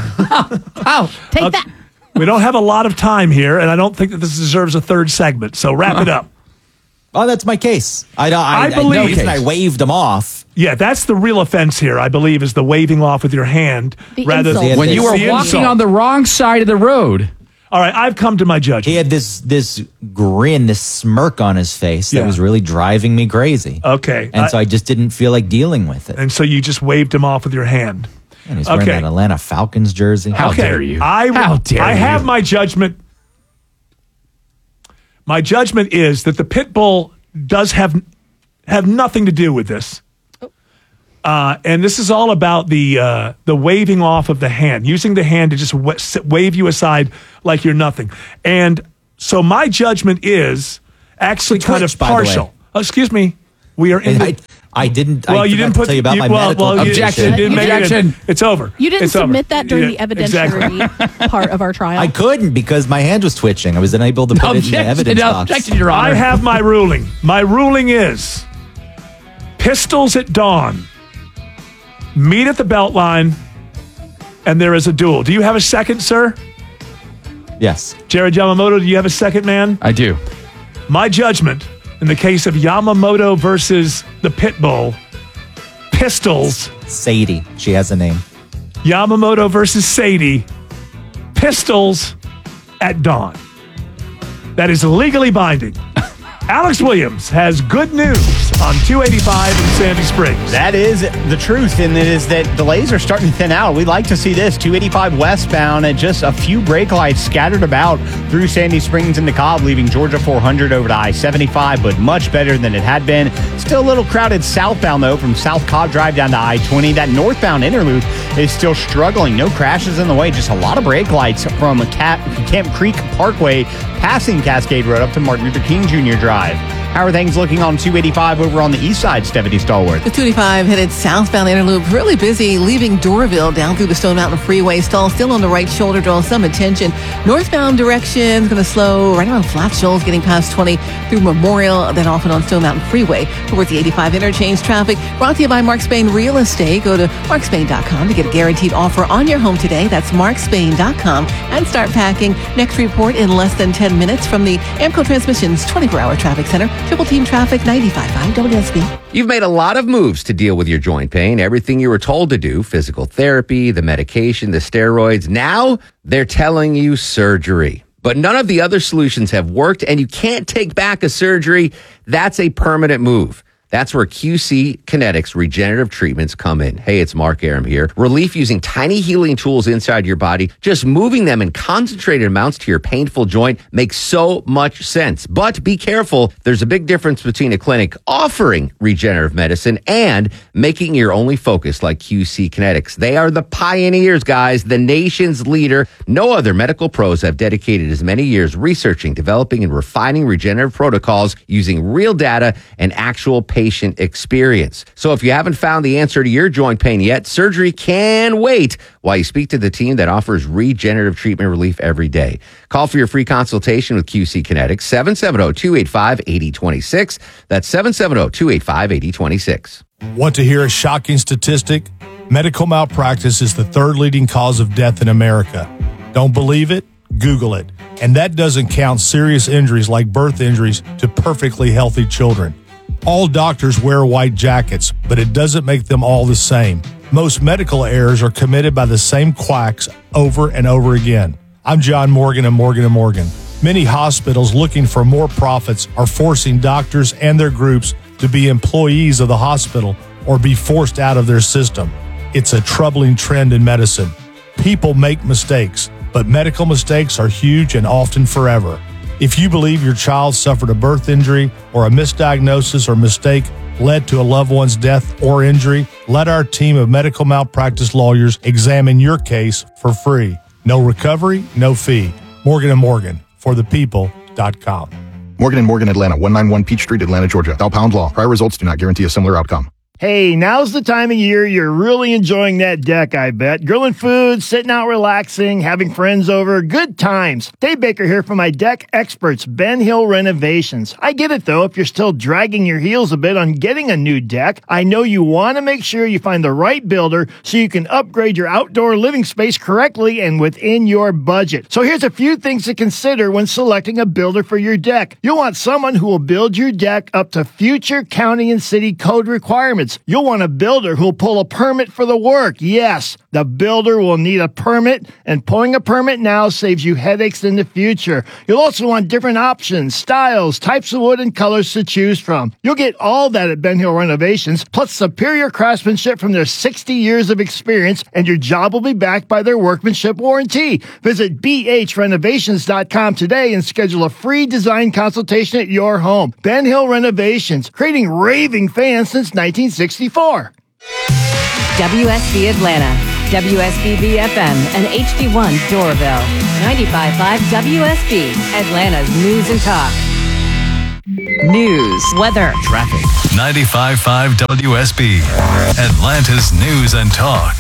[SPEAKER 14] Ow.
[SPEAKER 17] take that.
[SPEAKER 14] We don't have a lot of time here, and I don't think that this deserves a third segment. So wrap it up.
[SPEAKER 18] Oh, that's my case. I don't. I,
[SPEAKER 14] I believe-
[SPEAKER 18] I, the reason I waved them off.
[SPEAKER 14] Yeah, that's the real offense here, I believe, is the waving off with your hand
[SPEAKER 17] The
[SPEAKER 14] rather
[SPEAKER 17] insult.
[SPEAKER 14] than
[SPEAKER 11] when you were
[SPEAKER 14] the
[SPEAKER 11] walking
[SPEAKER 14] insult.
[SPEAKER 11] on the wrong side of the road.
[SPEAKER 14] All right, I've come to my judgment.
[SPEAKER 18] He had this this grin, this smirk on his face that
[SPEAKER 14] Yeah.
[SPEAKER 18] was really driving me crazy.
[SPEAKER 14] Okay.
[SPEAKER 18] And
[SPEAKER 14] I-
[SPEAKER 18] so I just didn't feel like dealing with it.
[SPEAKER 14] And so you just waved him off with your hand.
[SPEAKER 18] And he's wearing
[SPEAKER 14] Okay.
[SPEAKER 18] that Atlanta Falcons jersey.
[SPEAKER 14] Okay, I,
[SPEAKER 18] How dare
[SPEAKER 14] I have
[SPEAKER 18] you.
[SPEAKER 14] my judgment. My judgment is that the pit bull does have have nothing to do with this. Uh, and this is all about the uh, the waving off of the hand, using the hand to just wa- s- wave you aside like you're nothing. And so my judgment is actually kind of
[SPEAKER 18] Twitch, by the way.
[SPEAKER 14] partial. Oh, excuse me. We are in.
[SPEAKER 18] I,
[SPEAKER 14] The,
[SPEAKER 18] I didn't.
[SPEAKER 14] well,
[SPEAKER 18] I
[SPEAKER 14] you
[SPEAKER 18] forgot
[SPEAKER 14] didn't
[SPEAKER 18] to
[SPEAKER 14] put
[SPEAKER 18] tell you about
[SPEAKER 14] you-
[SPEAKER 18] my
[SPEAKER 14] well,
[SPEAKER 18] medical
[SPEAKER 14] well, you-
[SPEAKER 18] objection.
[SPEAKER 14] you didn't make it in.
[SPEAKER 18] Objection.
[SPEAKER 14] It's over.
[SPEAKER 17] You didn't
[SPEAKER 14] It's over.
[SPEAKER 17] submit that during
[SPEAKER 14] Yeah,
[SPEAKER 17] the
[SPEAKER 14] exactly.
[SPEAKER 17] evidentiary part of our trial.
[SPEAKER 18] I couldn't because my hand was twitching. I was unable to put it in the evidence box.
[SPEAKER 14] I have my ruling. My ruling is pistols at dawn. Meet at the belt line, and there is a duel. Do you have a second, sir?
[SPEAKER 18] Yes.
[SPEAKER 14] Jared Yamamoto, do you have a second, man?
[SPEAKER 11] I do.
[SPEAKER 14] My judgment in the case of Yamamoto versus the Pitbull, pistols.
[SPEAKER 18] Sadie. She has a name.
[SPEAKER 14] Yamamoto versus Sadie, pistols at dawn. That is legally binding. Alex Williams has good news on two eighty-five in Sandy Springs.
[SPEAKER 8] That is the truth, and it is that delays are starting to thin out. We'd like to see this two eighty-five westbound and just a few brake lights scattered about through Sandy Springs and DeKalb, leaving Georgia four hundred over to I seventy-five, but much better than it had been. Still a little crowded southbound, though, from South Cobb Drive down to I twenty. That northbound inner loop is still struggling. No crashes in the way, just a lot of brake lights from Cat- Camp Creek Parkway passing Cascade Road up to Martin Luther King Junior Drive. How are things looking on two eighty-five over on the east side, Stephanie Stallworth?
[SPEAKER 9] The two eighty-five headed southbound inner loop, really busy, leaving Doraville down through the Stone Mountain Freeway. Stall still on the right shoulder, draw some attention. Northbound direction going to slow right around Flat Shoals, getting past twenty through Memorial, then off and on Stone Mountain Freeway towards the eighty-five interchange traffic. Brought to you by Mark Spain Real Estate. Go to mark spain dot com to get a guaranteed offer on your home today. That's mark spain dot com and start packing. Next report in less than ten minutes from the Amco Transmissions twenty-four hour traffic center. Triple Team Traffic ninety-five point five W S B.
[SPEAKER 27] You've made a lot of moves to deal with your joint pain, everything you were told to do, physical therapy, the medication, the steroids. Now they're telling you surgery. But none of the other solutions have worked, and you can't take back a surgery. That's a permanent move. That's where Q C Kinetics regenerative treatments come in. Hey, it's Mark Aram here. Relief using tiny healing tools inside your body, just moving them in concentrated amounts to your painful joint makes so much sense. But be careful. There's a big difference between a clinic offering regenerative medicine and making your only focus like Q C Kinetics. They are the pioneers, guys, the nation's leader. No other medical pros have dedicated as many years researching, developing, and refining regenerative protocols using real data and actual patient experience. So if you haven't found the answer to your joint pain yet, surgery can wait while you speak to the team that offers regenerative treatment relief every day. Call for your free consultation with Q C Kinetics, seven seven zero, two eight five, eight zero two six. That's seven seven zero, two eight five, eight zero two six.
[SPEAKER 5] Want to hear a shocking statistic? Medical malpractice is the third leading cause of death in America. Don't believe it? Google it. And that doesn't count serious injuries like birth injuries to perfectly healthy children. All doctors wear white jackets, but it doesn't make them all the same. Most medical errors are committed by the same quacks over and over again. I'm John Morgan of Morgan and Morgan. Many hospitals looking for more profits are forcing doctors and their groups to be employees of the hospital or be forced out of their system. It's a troubling trend in medicine. People make mistakes, but medical mistakes are huge and often forever. If you believe your child suffered a birth injury or a misdiagnosis or mistake led to a loved one's death or injury, let our team of medical malpractice lawyers examine your case for free. No recovery, no fee. Morgan and Morgan, for the people dot com.
[SPEAKER 6] Morgan and Morgan, Atlanta, one ninety-one Peach Street, Atlanta, Georgia. Thou pound law. Prior results do not guarantee a similar outcome.
[SPEAKER 7] Hey, now's the time of year you're really enjoying that deck, I bet. Grilling food, sitting out relaxing, having friends over, good times. Dave Baker here for my deck experts, Ben Hill Renovations. I get it though, if you're still dragging your heels a bit on getting a new deck, I know you want to make sure you find the right builder so you can upgrade your outdoor living space correctly and within your budget. So here's a few things to consider when selecting a builder for your deck. You'll want someone who will build your deck up to future county and city code requirements. neighborhoods. You'll want a builder who'll pull a permit for the work. Yes, the builder will need a permit, and pulling a permit now saves you headaches in the future. You'll also want different options, styles, types of wood, and colors to choose from. You'll get all that at Ben Hill Renovations, plus superior craftsmanship from their sixty years of experience, and your job will be backed by their workmanship warranty. Visit b h renovations dot com today and schedule a free design consultation at your home. Ben Hill Renovations, creating raving fans since nineteen sixty-four.
[SPEAKER 10] W S B Atlanta, W S B B F M, and H D one Doraville. ninety-five point five W S B, Atlanta's news and talk. News, weather,
[SPEAKER 12] traffic. ninety-five point five W S B, Atlanta's news and talk.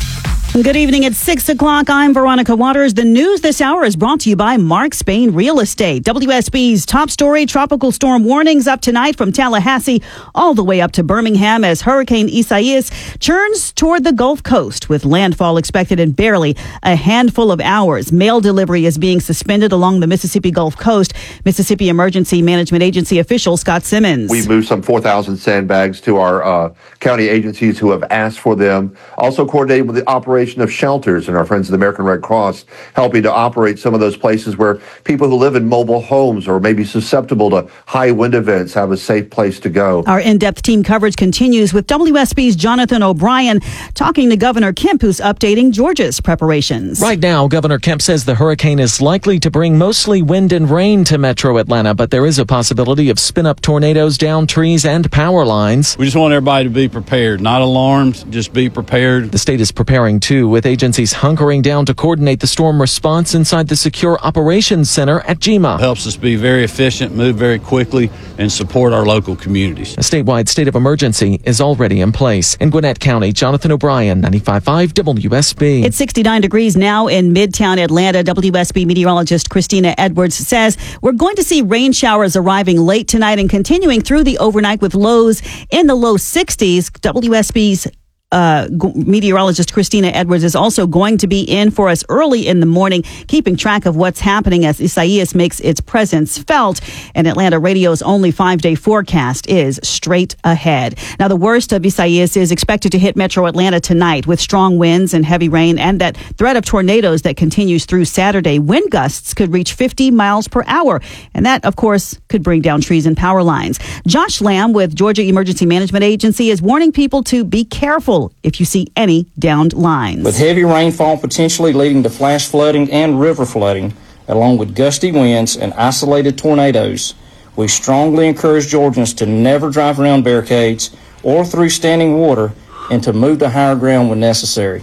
[SPEAKER 13] Good evening. At six o'clock, I'm Veronica Waters. The news this hour is brought to you by Mark Spain Real Estate. W S B's top story, tropical storm warnings up tonight from Tallahassee all the way up to Birmingham as Hurricane Isaias churns toward the Gulf Coast with landfall expected in barely a handful of hours. Mail delivery is being suspended along the Mississippi Gulf Coast. Mississippi Emergency Management Agency official Scott Simmons.
[SPEAKER 15] We've moved some four thousand sandbags to our uh, county agencies who have asked for them. Also coordinated with the operation of shelters and our friends at the American Red Cross, helping to operate some of those places where people who live in mobile homes or maybe susceptible to high wind events have a safe place to go.
[SPEAKER 13] Our in-depth team coverage continues with W S B's Jonathan O'Brien talking to Governor Kemp, who's updating Georgia's preparations.
[SPEAKER 16] Right now, Governor Kemp says the hurricane is likely to bring mostly wind and rain to metro Atlanta, but there is a possibility of spin-up tornadoes down trees and power lines.
[SPEAKER 20] We just want everybody to be prepared, not alarmed, just be prepared.
[SPEAKER 16] The state is preparing too, with agencies hunkering down to coordinate the storm response inside the Secure Operations Center at G M A.
[SPEAKER 20] It helps us be very efficient, move very quickly, and support our local communities.
[SPEAKER 16] A statewide state of emergency is already in place. In Gwinnett County, Jonathan O'Brien, ninety-five point five W S B.
[SPEAKER 13] It's sixty-nine degrees now in Midtown Atlanta. W S B meteorologist Christina Edwards says we're going to see rain showers arriving late tonight and continuing through the overnight with lows in the low sixties. W S B's Uh, meteorologist Christina Edwards is also going to be in for us early in the morning, keeping track of what's happening as Isaias makes its presence felt. And Atlanta Radio's only five-day forecast is straight ahead. Now, the worst of Isaias is expected to hit metro Atlanta tonight with strong winds and heavy rain and that threat of tornadoes that continues through Saturday. Wind gusts could reach fifty miles per hour. And that, of course, could bring down trees and power lines. Josh Lamb with Georgia Emergency Management Agency is warning people to be careful if you see any downed lines.
[SPEAKER 21] With heavy rainfall potentially leading to flash flooding and river flooding, along with gusty winds and isolated tornadoes, we strongly encourage Georgians to never drive around barricades or through standing water and to move to higher ground when necessary.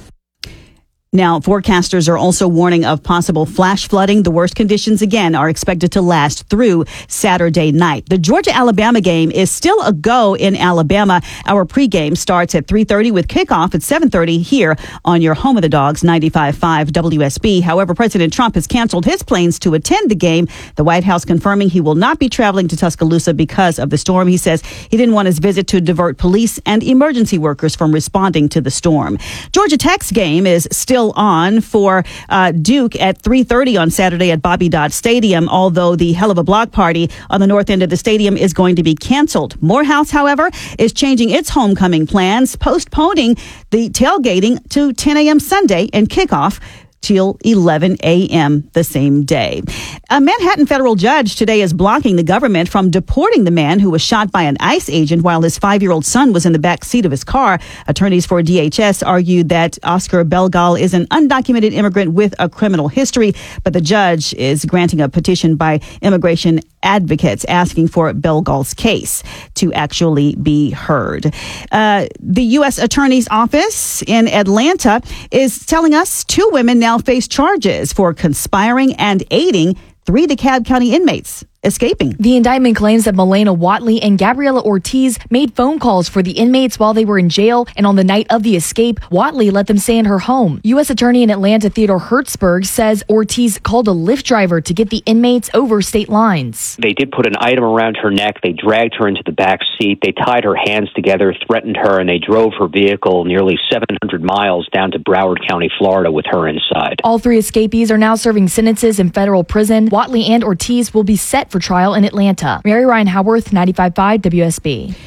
[SPEAKER 13] Now, forecasters are also warning of possible flash flooding. The worst conditions, again, are expected to last through Saturday night. The Georgia-Alabama game is still a go in Alabama. Our pregame starts at three thirty with kickoff at seven thirty here on your home of the Dogs, ninety-five point five W S B. However, President Trump has canceled his plans to attend the game. The White House confirming he will not be traveling to Tuscaloosa because of the storm. He says he didn't want his visit to divert police and emergency workers from responding to the storm. Georgia Tech's game is still on for uh, Duke at three thirty on Saturday at Bobby Dodd Stadium, although the hell of a block party on the north end of the stadium is going to be canceled. Morehouse, however, is changing its homecoming plans, postponing the tailgating to ten a.m. Sunday and kickoff till eleven a.m. the same day. A Manhattan federal judge today is blocking the government from deporting the man who was shot by an ICE agent while his five-year-old son was in the back seat of his car. Attorneys for D H S argued that Oscar Belgal is an undocumented immigrant with a criminal history, but the judge is granting a petition by immigration advocates asking for Belgal's case to actually be heard. Uh, the U S Attorney's Office in Atlanta is telling us two women now face charges for conspiring and aiding three DeKalb County inmates escaping.
[SPEAKER 28] The indictment claims that Milena Watley and Gabriela Ortiz made phone calls for the inmates while they were in jail, and on the night of the escape, Watley let them stay in her home. U S Attorney in Atlanta Theodore Hertzberg says Ortiz called a Lyft driver to get the inmates over state lines.
[SPEAKER 29] They did put an item around her neck. They dragged her into the back seat. They tied her hands together, threatened her, and they drove her vehicle nearly seven hundred miles down to Broward County, Florida, with her inside.
[SPEAKER 28] All three escapees are now serving sentences in federal prison. Watley and Ortiz will be set for trial in Atlanta. Mary Ryan Howarth, ninety-five point five W S B.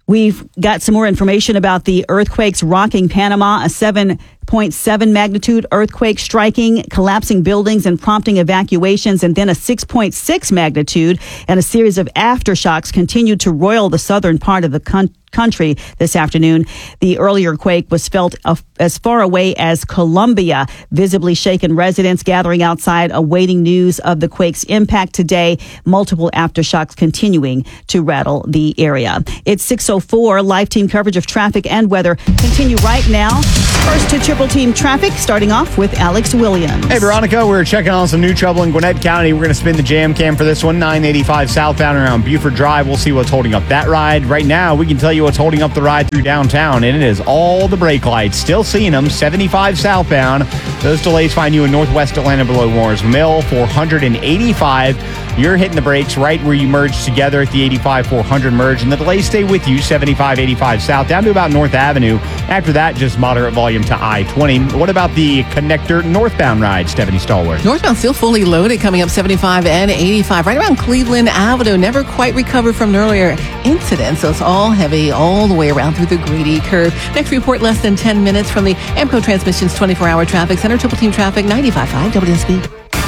[SPEAKER 13] We've got some more information about the earthquakes rocking Panama, a seven point seven magnitude earthquake striking, collapsing buildings and prompting evacuations, and then a six point six magnitude and a series of aftershocks continued to roil the southern part of the country. country this afternoon. The earlier quake was felt as far away as Colombia, visibly shaken residents gathering outside awaiting news of the quake's impact today. Multiple aftershocks continuing to rattle the area. It's six oh four. Live team coverage of traffic and weather continue right now. First to Triple Team Traffic, starting off with Alex Williams.
[SPEAKER 8] Hey, Veronica, we're checking on some new trouble in Gwinnett County. We're going to spin the jam cam for this one, nine eighty-five southbound around Buford Drive. We'll see what's holding up that ride. Right now, we can tell you what's holding up the ride through downtown, and it is all the brake lights. Still seeing them, seventy-five southbound. Those delays find you in northwest Atlanta below Moore's Mill, four eighty-five. You're hitting the brakes right where you merge together at the eighty-five four hundred merge, and the delays stay with you, seventy-five eighty-five south down to about North Avenue. After that, just moderate volume to I twenty. What about the connector northbound ride, Stephanie Stallworth?
[SPEAKER 9] Northbound still fully loaded, coming up seventy-five and eighty-five, right around Cleveland Avenue. Never quite recovered from an earlier incident, so it's all heavy all the way around through the Grady curve. Next report, less than ten minutes from the Amco Transmissions twenty-four hour Traffic Center. Triple Team Traffic, ninety-five point five W S B.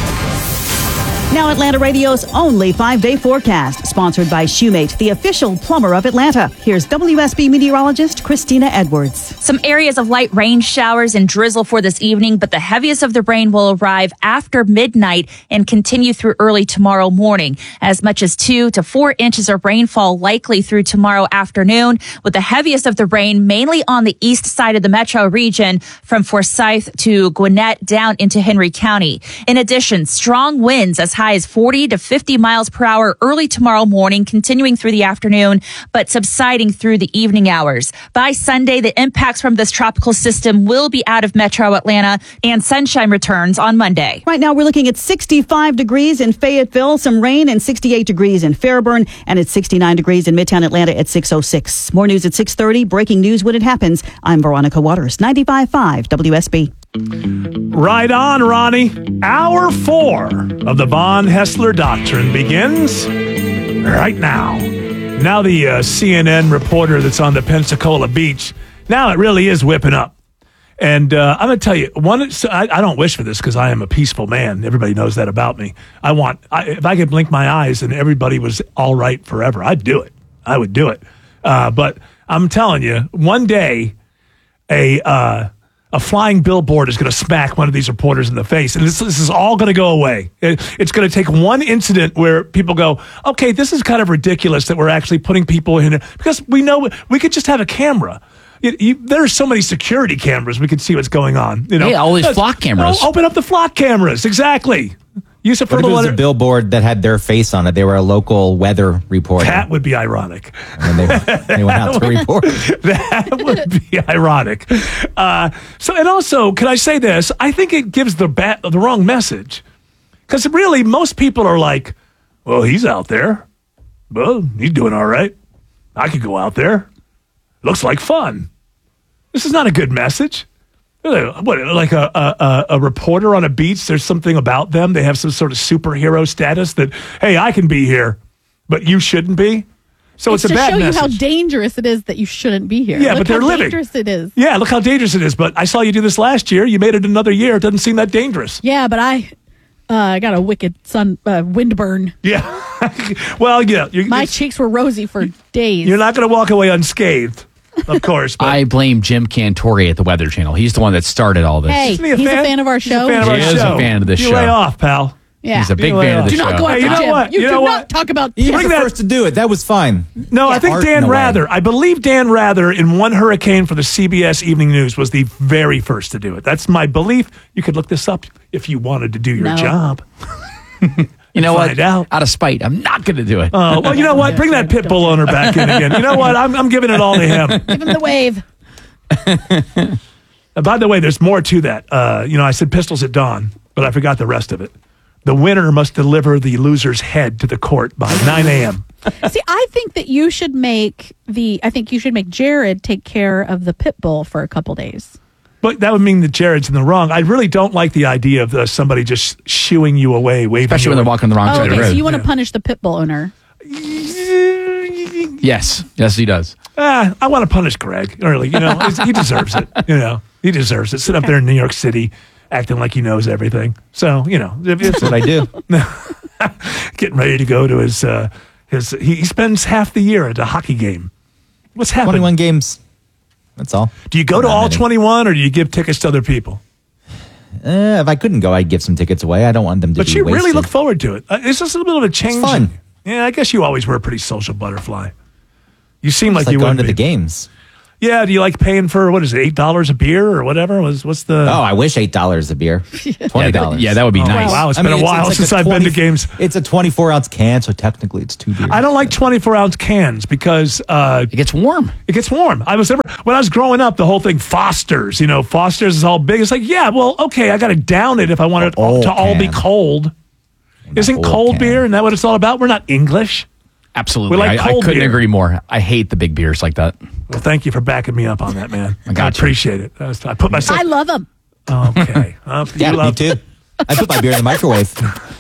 [SPEAKER 13] Now Atlanta Radio's only five-day forecast, sponsored by Shoemate, the official plumber of Atlanta. Here's W S B meteorologist Christina Edwards.
[SPEAKER 1] Some areas of light rain showers and drizzle for this evening, but the heaviest of the rain will arrive after midnight and continue through early tomorrow morning. As much as two to four inches of rainfall likely through tomorrow afternoon, with the heaviest of the rain mainly on the east side of the metro region from Forsyth to Gwinnett down into Henry County. In addition, strong winds as high as forty to fifty miles per hour early tomorrow morning, continuing through the afternoon, but subsiding through the evening hours. By Sunday, the impacts from this tropical system will be out of metro Atlanta, and sunshine returns on Monday.
[SPEAKER 13] Right now, we're looking at sixty-five degrees in Fayetteville, some rain, and sixty-eight degrees in Fairburn, and it's sixty-nine degrees in Midtown Atlanta at six oh six. More news at six thirty. Breaking news when it happens. I'm Veronica Waters, ninety-five point five W S B.
[SPEAKER 14] Right on, Ronnie. Hour four of the Von Hessler Doctrine begins right now. Now the uh, C N N reporter that's on the Pensacola beach, now it really is whipping up. And uh, I'm going to tell you, one. So I, I don't wish for this because I am a peaceful man. Everybody knows that about me. I want, I, if I could blink my eyes and everybody was all right forever, I'd do it. I would do it. Uh, but I'm telling you, one day, a... Uh, A flying billboard is going to smack one of these reporters in the face, and this, this is all going to go away. It, it's going to take one incident where people go, okay, this is kind of ridiculous that we're actually putting people in it, because we know we could just have a camera. You, you, there are so many security cameras, we could see what's going on. You know,
[SPEAKER 11] yeah, all these
[SPEAKER 14] Let's,
[SPEAKER 11] flock cameras.
[SPEAKER 14] Oh, open up the flock cameras, exactly. Use it for
[SPEAKER 18] what if
[SPEAKER 14] a
[SPEAKER 18] it was
[SPEAKER 14] little
[SPEAKER 18] a billboard that had their face on it? They were a local weather reporter.
[SPEAKER 14] That would be ironic.
[SPEAKER 18] And they, they went out to report.
[SPEAKER 14] That would be ironic. Uh, so, and also, can I say this? I think it gives the ba- the wrong message. Because really, most people are like, well, he's out there. Well, he's doing all right. I could go out there. Looks like fun. This is not a good message. What, like a, a a reporter on a beach, there's something about them. They have some sort of superhero status that, hey, I can be here, but you shouldn't be. So it's,
[SPEAKER 17] it's
[SPEAKER 14] a bad
[SPEAKER 17] to show
[SPEAKER 14] message.
[SPEAKER 17] you how dangerous it is that you shouldn't be here.
[SPEAKER 14] Yeah,
[SPEAKER 17] look
[SPEAKER 14] but they're
[SPEAKER 17] how
[SPEAKER 14] living.
[SPEAKER 17] dangerous it is.
[SPEAKER 14] Yeah, look how dangerous it is. But I saw you do this last year. You made it another year. It doesn't seem that dangerous.
[SPEAKER 17] Yeah, but I uh, I got a wicked sun uh, wind burn.
[SPEAKER 14] Yeah. Well, yeah. You,
[SPEAKER 17] My cheeks were rosy for days.
[SPEAKER 14] You're not going to walk away unscathed. Of course. But
[SPEAKER 11] I blame Jim Cantori at the Weather Channel. He's the one that started all this.
[SPEAKER 17] Hey, he a he's fan? a fan of our show.
[SPEAKER 14] He's a fan of our
[SPEAKER 11] he
[SPEAKER 14] show.
[SPEAKER 11] is a fan of the
[SPEAKER 14] you
[SPEAKER 11] show.
[SPEAKER 14] lay off, pal.
[SPEAKER 17] Yeah.
[SPEAKER 11] He's a big
[SPEAKER 14] You
[SPEAKER 11] fan of the
[SPEAKER 17] do
[SPEAKER 11] show.
[SPEAKER 17] not go after
[SPEAKER 14] Hey, you know
[SPEAKER 17] Jim.
[SPEAKER 14] what?
[SPEAKER 17] You,
[SPEAKER 14] You
[SPEAKER 17] do
[SPEAKER 14] know
[SPEAKER 17] not
[SPEAKER 14] what?
[SPEAKER 17] talk about
[SPEAKER 18] You
[SPEAKER 17] Jim.
[SPEAKER 18] were the first to do it. That was fine.
[SPEAKER 14] No, I think
[SPEAKER 18] Art
[SPEAKER 14] Dan
[SPEAKER 18] in a way.
[SPEAKER 14] Rather, I believe Dan Rather in One Hurricane for the C B S Evening News was the very first to do it. That's my belief. You could look this up if you wanted to do your
[SPEAKER 17] No.
[SPEAKER 14] job.
[SPEAKER 11] You know
[SPEAKER 14] Find
[SPEAKER 11] what?
[SPEAKER 14] out.
[SPEAKER 11] Out of spite, I'm not going to do it.
[SPEAKER 14] Oh, well, you know what? Bring that pit bull owner back in again. You know what? I'm, I'm giving it all to him.
[SPEAKER 17] Give him the wave.
[SPEAKER 14] Uh, by the way, there's more to that. Uh, you know, I said pistols at dawn, but I forgot the rest of it. The winner must deliver the loser's head to the court by nine a.m.
[SPEAKER 17] See, I think that you should make the. I think you should make Jared take care of the pit bull for a couple days.
[SPEAKER 14] But that would mean that Jared's in the wrong. I really don't like the idea of uh, somebody just shooing you away, waving
[SPEAKER 11] Especially
[SPEAKER 14] you
[SPEAKER 11] when they're
[SPEAKER 14] away.
[SPEAKER 11] walking the wrong
[SPEAKER 17] Oh,
[SPEAKER 11] side of
[SPEAKER 17] okay.
[SPEAKER 11] the
[SPEAKER 17] So
[SPEAKER 11] road.
[SPEAKER 17] you want to punish the pit bull owner?
[SPEAKER 11] Yes. Yes, he does.
[SPEAKER 14] Ah, I want to punish Greg early. You know, He's- he deserves it. You know, he deserves it. Sit up there in New York City, acting like he knows everything. So you know, if, if,
[SPEAKER 18] That's what I do.
[SPEAKER 14] getting ready to go to his uh, his. He, he spends half the year at a hockey game. What's happening?
[SPEAKER 18] twenty-one games. That's all.
[SPEAKER 14] Do you go to
[SPEAKER 18] Not
[SPEAKER 14] all
[SPEAKER 18] many.
[SPEAKER 14] twenty-one, or do you give tickets to other people?
[SPEAKER 18] Eh, if I couldn't go, I'd give some tickets away. I don't want them to
[SPEAKER 14] But
[SPEAKER 18] be
[SPEAKER 14] you really
[SPEAKER 18] wasted.
[SPEAKER 14] look forward to it. Uh, it's just a little bit of a change.
[SPEAKER 18] fun.
[SPEAKER 14] Yeah, I guess you always were a pretty social butterfly. You seem
[SPEAKER 18] It's
[SPEAKER 14] like you
[SPEAKER 18] going
[SPEAKER 14] would
[SPEAKER 18] to
[SPEAKER 14] be.
[SPEAKER 18] the games.
[SPEAKER 14] Yeah, do you like paying for, what is it, eight dollars a beer or whatever? Was What's the...
[SPEAKER 18] Oh, I wish eight dollars a beer. Twenty dollars.
[SPEAKER 11] yeah, that would be
[SPEAKER 14] Oh,
[SPEAKER 11] nice.
[SPEAKER 14] Wow, it's
[SPEAKER 18] I
[SPEAKER 14] been
[SPEAKER 18] mean,
[SPEAKER 14] a while
[SPEAKER 18] like
[SPEAKER 14] since
[SPEAKER 18] a
[SPEAKER 14] I've been to
[SPEAKER 18] twenty
[SPEAKER 14] games.
[SPEAKER 18] It's a twenty-four ounce can, so technically it's two beers.
[SPEAKER 14] I don't like twenty-four ounce cans because... Uh,
[SPEAKER 11] It gets warm.
[SPEAKER 14] It gets warm. I was never... When I was growing up, the whole thing, Foster's, you know, Foster's is all big. It's like, yeah, well, okay, I got to down it if I want it all,
[SPEAKER 18] old
[SPEAKER 14] to all be
[SPEAKER 18] can.
[SPEAKER 14] cold. Isn't
[SPEAKER 18] old
[SPEAKER 14] cold
[SPEAKER 18] can.
[SPEAKER 14] beer, isn't that what it's all about? We're not English.
[SPEAKER 11] Absolutely.
[SPEAKER 14] We like
[SPEAKER 11] I, I
[SPEAKER 14] cold
[SPEAKER 11] couldn't
[SPEAKER 14] beer.
[SPEAKER 11] agree more. I hate the big beers like that.
[SPEAKER 14] Well, thank you for backing me up on that, man. I,
[SPEAKER 11] got you.
[SPEAKER 14] appreciate it. I, was- I put myself...
[SPEAKER 17] I love them.
[SPEAKER 14] Okay. Uh, you
[SPEAKER 18] Yeah, me
[SPEAKER 14] love-
[SPEAKER 18] too. I put my beer in the microwave.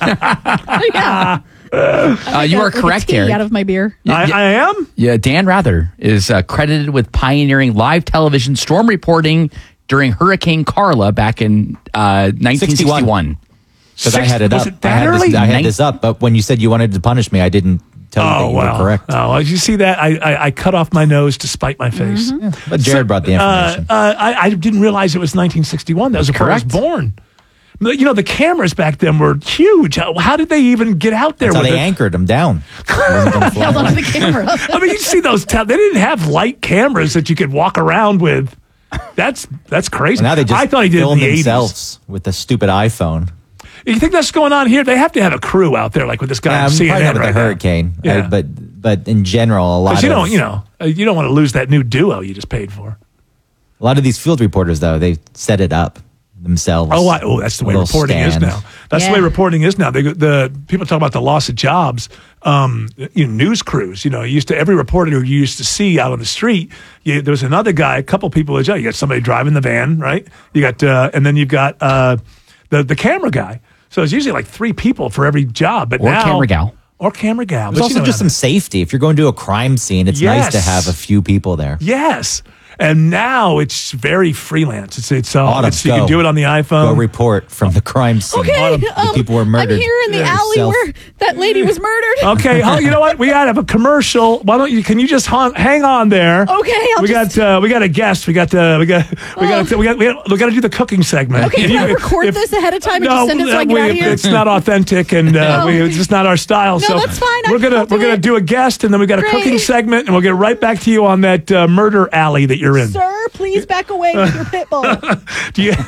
[SPEAKER 17] yeah.
[SPEAKER 11] Uh, you are
[SPEAKER 17] Like a
[SPEAKER 11] correct,
[SPEAKER 17] tea
[SPEAKER 11] Gary.
[SPEAKER 17] out of my beer.
[SPEAKER 14] I, I am?
[SPEAKER 11] Yeah, Dan Rather is uh, credited with pioneering live television storm reporting during Hurricane Carla back in uh, nineteen sixty-one.
[SPEAKER 18] Because I had it
[SPEAKER 14] Was
[SPEAKER 18] up.
[SPEAKER 14] it that
[SPEAKER 18] I had,
[SPEAKER 14] early?
[SPEAKER 18] this, I had
[SPEAKER 11] Nin-
[SPEAKER 18] this up, but when you said you wanted to punish me, I didn't tell you that
[SPEAKER 14] Oh,
[SPEAKER 18] you
[SPEAKER 14] wow.
[SPEAKER 18] were correct.
[SPEAKER 14] Oh, well, you see that? I, I, I cut off my nose to spite my face.
[SPEAKER 18] But Jared brought the
[SPEAKER 14] Uh,
[SPEAKER 18] information.
[SPEAKER 14] uh, I, I didn't realize it was nineteen sixty-one. That was before I was
[SPEAKER 11] correct.
[SPEAKER 14] born. You know, the cameras back then were huge. How, how did they even get out there
[SPEAKER 18] That's how
[SPEAKER 14] with
[SPEAKER 18] they
[SPEAKER 14] it?
[SPEAKER 18] anchored them down. It wasn't gonna fly
[SPEAKER 17] Held onto
[SPEAKER 18] away.
[SPEAKER 17] the camera.
[SPEAKER 14] I mean, you see those. Te- they didn't have light cameras that you could walk around with. That's that's crazy.
[SPEAKER 18] Well, now they just
[SPEAKER 14] I thought he did it in
[SPEAKER 18] film
[SPEAKER 14] the eighties.
[SPEAKER 18] themselves with the stupid iPhone.
[SPEAKER 14] You think that's going on here? They have to have a crew out there, like with this guy
[SPEAKER 18] Yeah,
[SPEAKER 14] on
[SPEAKER 18] I'm
[SPEAKER 14] C N
[SPEAKER 18] probably
[SPEAKER 14] N
[SPEAKER 18] not with
[SPEAKER 14] right
[SPEAKER 18] the
[SPEAKER 14] now.
[SPEAKER 18] hurricane,
[SPEAKER 14] Yeah.
[SPEAKER 18] uh, but but in general, a lot
[SPEAKER 14] Because
[SPEAKER 18] of
[SPEAKER 14] you don't, you know, uh, you don't want to lose that new duo you just paid for.
[SPEAKER 18] a lot of these field reporters though they set it up themselves.
[SPEAKER 14] Oh, I, oh, that's the way
[SPEAKER 18] Little
[SPEAKER 14] reporting is
[SPEAKER 18] stand.
[SPEAKER 14] now. That's the
[SPEAKER 17] Yeah.
[SPEAKER 14] way reporting is now. They, the people talk about the loss of jobs. Um, you know, news crews. You know, you used to every reporter who you used to see out on the street. You, there was another guy, a couple people. You got somebody driving the van, right? You got, uh, and then you've got uh, the the camera guy. So it's usually like three people for every job. But
[SPEAKER 11] Or
[SPEAKER 14] now,
[SPEAKER 11] camera gal.
[SPEAKER 14] or camera gal.
[SPEAKER 18] There's
[SPEAKER 14] But you
[SPEAKER 18] also
[SPEAKER 14] know
[SPEAKER 18] just
[SPEAKER 14] what I
[SPEAKER 18] some safety. If you're going to a crime scene, it's nice to
[SPEAKER 14] Yes.
[SPEAKER 18] have a few people there.
[SPEAKER 14] mean. Yes. And now it's very freelance. It's it's, uh,
[SPEAKER 18] Autumn,
[SPEAKER 14] it's you
[SPEAKER 18] go.
[SPEAKER 14] can do it on the
[SPEAKER 18] Go
[SPEAKER 14] iPhone.
[SPEAKER 18] report from the crime scene.
[SPEAKER 17] Okay,
[SPEAKER 18] The
[SPEAKER 17] um,
[SPEAKER 18] people were murdered.
[SPEAKER 17] I'm here in the
[SPEAKER 18] Yeah.
[SPEAKER 17] alley
[SPEAKER 18] Yourself.
[SPEAKER 17] where that lady was murdered.
[SPEAKER 14] Okay, oh, you know what? We got to have a commercial. Why don't you? Can you just hon- hang on there?
[SPEAKER 17] Okay, I'll
[SPEAKER 14] we
[SPEAKER 17] just-
[SPEAKER 14] got uh, we got a guest. We got uh, we got we got we got we got we got to do the cooking segment.
[SPEAKER 17] Okay,
[SPEAKER 14] If
[SPEAKER 17] can I
[SPEAKER 14] you-
[SPEAKER 17] record
[SPEAKER 14] if-
[SPEAKER 17] this ahead of time and
[SPEAKER 14] No,
[SPEAKER 17] just send it so I
[SPEAKER 14] uh,
[SPEAKER 17] get
[SPEAKER 14] we-
[SPEAKER 17] out of here?
[SPEAKER 14] it's not authentic, and uh,
[SPEAKER 17] Oh,
[SPEAKER 14] we,
[SPEAKER 17] okay.
[SPEAKER 14] it's just not our style.
[SPEAKER 17] No,
[SPEAKER 14] so
[SPEAKER 17] that's fine. I-
[SPEAKER 14] We're gonna
[SPEAKER 17] I'll do
[SPEAKER 14] we're gonna
[SPEAKER 17] it.
[SPEAKER 14] do a guest, and then we got a
[SPEAKER 17] Great.
[SPEAKER 14] cooking segment, and we'll get right back to you on that uh, murder alley that you're in.
[SPEAKER 17] Sir, please back away with your pit bull.
[SPEAKER 14] Do you?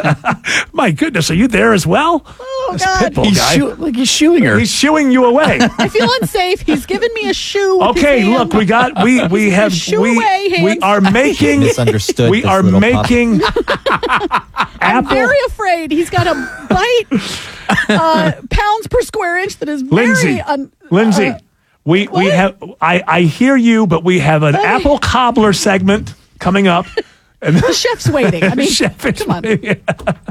[SPEAKER 14] My goodness, are you there as well?
[SPEAKER 17] Oh,
[SPEAKER 14] This
[SPEAKER 17] God.
[SPEAKER 14] pit bull
[SPEAKER 11] He's
[SPEAKER 14] guy.
[SPEAKER 11] shoo- like he's shooing her.
[SPEAKER 14] He's shooing you away.
[SPEAKER 17] I feel unsafe. He's given me a shoe. With
[SPEAKER 14] Okay,
[SPEAKER 17] his hand.
[SPEAKER 14] look, we got we we have
[SPEAKER 17] Shoo
[SPEAKER 14] we,
[SPEAKER 17] away,
[SPEAKER 14] we
[SPEAKER 17] hands.
[SPEAKER 14] are making
[SPEAKER 18] Misunderstood
[SPEAKER 14] we
[SPEAKER 18] this
[SPEAKER 14] are
[SPEAKER 18] little pup.
[SPEAKER 14] making
[SPEAKER 17] I'm
[SPEAKER 14] apple
[SPEAKER 17] very afraid. He's got a bite uh, pounds per square inch that is very
[SPEAKER 14] Lindsay.
[SPEAKER 17] un-
[SPEAKER 14] Lindsay.
[SPEAKER 17] uh,
[SPEAKER 14] we we
[SPEAKER 17] what?
[SPEAKER 14] have I I hear you, but we have an
[SPEAKER 17] Okay.
[SPEAKER 14] apple cobbler segment coming up. And
[SPEAKER 17] the chef's waiting. I mean,
[SPEAKER 14] Chef is
[SPEAKER 17] come on.
[SPEAKER 14] waiting.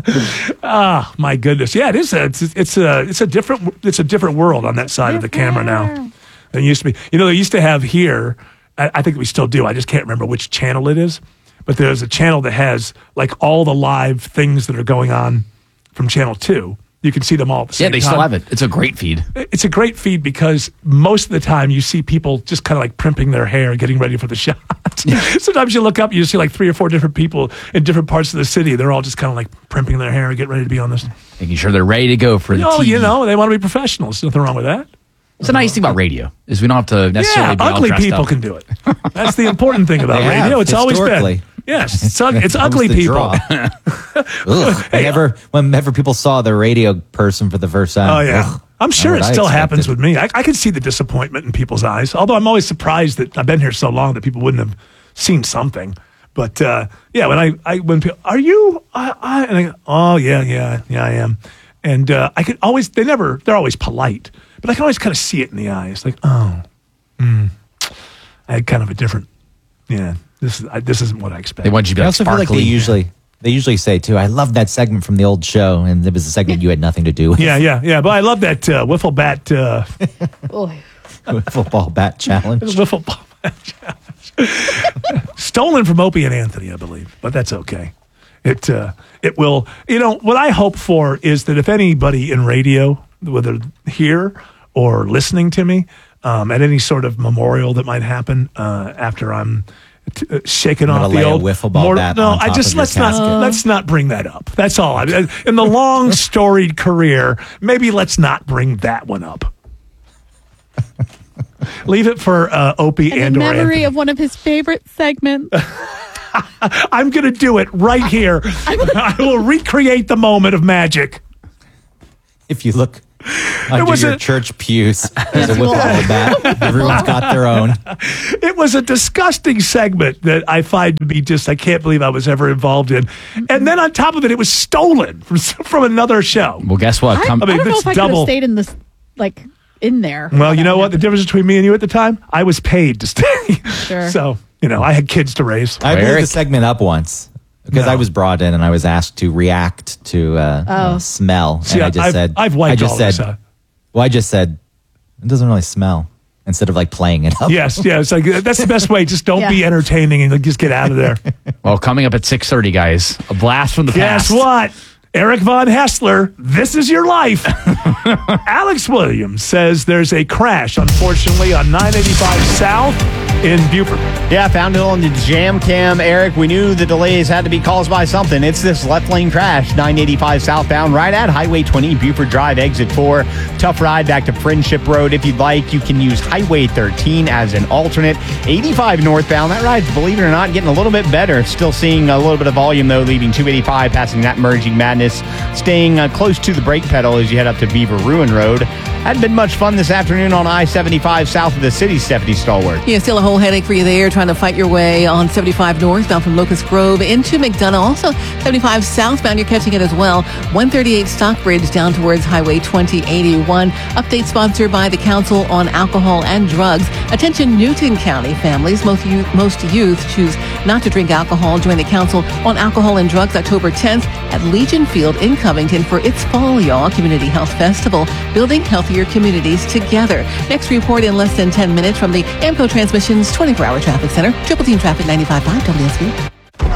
[SPEAKER 14] Ah, my goodness. Yeah, it is a it's, it's a it's a different it's a different world on that side of the camera now than it used to be. You know, they used to have here, I, I think we still do. I just can't remember which channel it is, but there's a channel that has like all the live things that are going on from channel two. You can see them all at the same
[SPEAKER 11] Yeah, they
[SPEAKER 14] time.
[SPEAKER 11] still have it. It's a great feed.
[SPEAKER 14] It's a great feed because most of the time you see people just kind of like primping their hair, getting ready for the shot. Sometimes you look up, you see like three or four different people in different parts of the city. They're all just kind of like primping their hair, getting ready to be on this.
[SPEAKER 11] Making sure they're ready to go for the
[SPEAKER 14] Oh,
[SPEAKER 11] T V.
[SPEAKER 14] you know, they want to be professionals. Nothing wrong with that.
[SPEAKER 11] It's a nice thing about radio is we don't have to necessarily
[SPEAKER 14] Yeah,
[SPEAKER 11] be all
[SPEAKER 14] ugly
[SPEAKER 11] dressed
[SPEAKER 14] people
[SPEAKER 11] up.
[SPEAKER 14] can do it. That's the important thing about
[SPEAKER 18] They have,
[SPEAKER 14] radio. It's always been.
[SPEAKER 18] historically.
[SPEAKER 14] Yes, it's, ug- it's
[SPEAKER 18] That was
[SPEAKER 14] ugly
[SPEAKER 18] the
[SPEAKER 14] people.
[SPEAKER 18] draw. Ugh. Whenever, whenever people saw the radio person for the first time.
[SPEAKER 14] Oh yeah,
[SPEAKER 18] ugh,
[SPEAKER 14] I'm sure
[SPEAKER 18] not
[SPEAKER 14] it
[SPEAKER 18] what I
[SPEAKER 14] still happens
[SPEAKER 18] expected.
[SPEAKER 14] with me. I, I can see the disappointment in people's eyes. Although I'm always surprised that I've been here so long that people wouldn't have seen something. But uh, yeah, when I, I when people are you, I, I, and I go, oh yeah, yeah, yeah, I am. And uh, I could always they never they're always polite, but I can always kind of see it in the eyes, like oh, mm, I had kind of a different yeah. This is I, this isn't what I expected.
[SPEAKER 11] They want you to be
[SPEAKER 18] I
[SPEAKER 11] like
[SPEAKER 18] also feel like they
[SPEAKER 11] sparkly.
[SPEAKER 18] usually they usually say too. I love that segment from the old show, and it was a segment you had nothing to do with.
[SPEAKER 14] Yeah, yeah, yeah. But I love that uh, wiffle bat. Uh,
[SPEAKER 17] Oh,
[SPEAKER 18] Wiffle ball bat challenge.
[SPEAKER 14] Wiffle ball bat challenge. Stolen from Opie and Anthony, I believe, but that's okay. It uh, it will. You know what I hope for is that if anybody in radio, whether here or listening to me um, at any sort of memorial that might happen uh, after I'm t- uh, shaking
[SPEAKER 18] I'm
[SPEAKER 14] off
[SPEAKER 18] lay
[SPEAKER 14] the
[SPEAKER 18] a
[SPEAKER 14] old
[SPEAKER 18] wiffle ball
[SPEAKER 14] mortal,
[SPEAKER 18] bat
[SPEAKER 14] no,
[SPEAKER 18] on
[SPEAKER 14] I
[SPEAKER 18] top
[SPEAKER 14] just
[SPEAKER 18] of your
[SPEAKER 14] let's not
[SPEAKER 18] casket.
[SPEAKER 14] let's not bring that up. That's all. I, in the long storied career, maybe let's not bring that one up. Leave it for uh, Opie
[SPEAKER 17] And
[SPEAKER 14] and
[SPEAKER 17] in
[SPEAKER 14] or
[SPEAKER 17] memory
[SPEAKER 14] Anthony.
[SPEAKER 17] of one of his favorite segments.
[SPEAKER 14] I'm going to do it right here. I will recreate the moment of magic.
[SPEAKER 18] If you look under
[SPEAKER 14] was
[SPEAKER 18] your
[SPEAKER 14] a-
[SPEAKER 18] church pews, there's a wiffle ball bat. Everyone's got their own.
[SPEAKER 14] It was a disgusting segment that I find to be just, I can't believe I was ever involved in. And then on top of it, it was stolen from, from another show.
[SPEAKER 11] Well, guess what?
[SPEAKER 17] I,
[SPEAKER 11] Come,
[SPEAKER 17] I don't know
[SPEAKER 14] it's
[SPEAKER 17] if I could have
[SPEAKER 14] double.
[SPEAKER 17] stayed in this, like, in there.
[SPEAKER 14] Well, you know what? The difference between me and you at the time? I was paid to stay.
[SPEAKER 17] Sure.
[SPEAKER 14] So, you know, I had kids to raise.
[SPEAKER 18] I blew the segment up once because I was brought in and I was asked to react to uh,
[SPEAKER 17] Oh.
[SPEAKER 18] uh, smell,
[SPEAKER 14] See,
[SPEAKER 18] and I just
[SPEAKER 14] I've-
[SPEAKER 18] said,
[SPEAKER 14] I've wiped
[SPEAKER 18] I just
[SPEAKER 14] all
[SPEAKER 18] said,
[SPEAKER 14] this out.
[SPEAKER 18] well, I just said it doesn't really smell instead of like playing it up.
[SPEAKER 14] Yes, yeah. It's like, that's the best way. Just don't be
[SPEAKER 17] Yeah.
[SPEAKER 14] entertaining and just get out of there.
[SPEAKER 11] well, coming up at six thirty, guys, a blast from the
[SPEAKER 14] Guess
[SPEAKER 11] past.
[SPEAKER 14] what? Eric Von Hessler, this is your life. Alex Williams says there's a crash, unfortunately, on nine eighty-five South in Beaufort.
[SPEAKER 8] Yeah, found it on the jam cam, Eric. We knew the delays had to be caused by something. It's this left lane crash, nine eighty-five southbound, right at Highway twenty, Beaufort Drive, exit four. Tough ride back to Friendship Road. If you'd like, you can use Highway thirteen as an alternate. eighty-five northbound, that ride's, believe it or not, getting a little bit better. Still seeing a little bit of volume, though, leaving two eighty-five, passing that merging madness. Staying uh, close to the brake pedal as you head up to Beaver Ruin Road. Hadn't been much fun this afternoon on I seventy-five south of the city, Stephanie Stallworth.
[SPEAKER 9] Yeah, still a whole headache for you there, trying to fight your way on seventy-five northbound from Locust Grove into McDonough. Also, seventy-five southbound, you're catching it as well. one thirty-eight Stockbridge down towards Highway twenty eighty-one. Update sponsored by the Council on Alcohol and Drugs. Attention, Newton County families. Most youth, most youth choose not to drink alcohol. Join the Council on Alcohol and Drugs October tenth at Legion Field in Covington for its Fall Y'all Community Health Festival, building healthier communities together. Next report in less than ten minutes from the AMCO Transmissions twenty-four hour Traffic Center. Triple Team Traffic ninety-five point five W S B.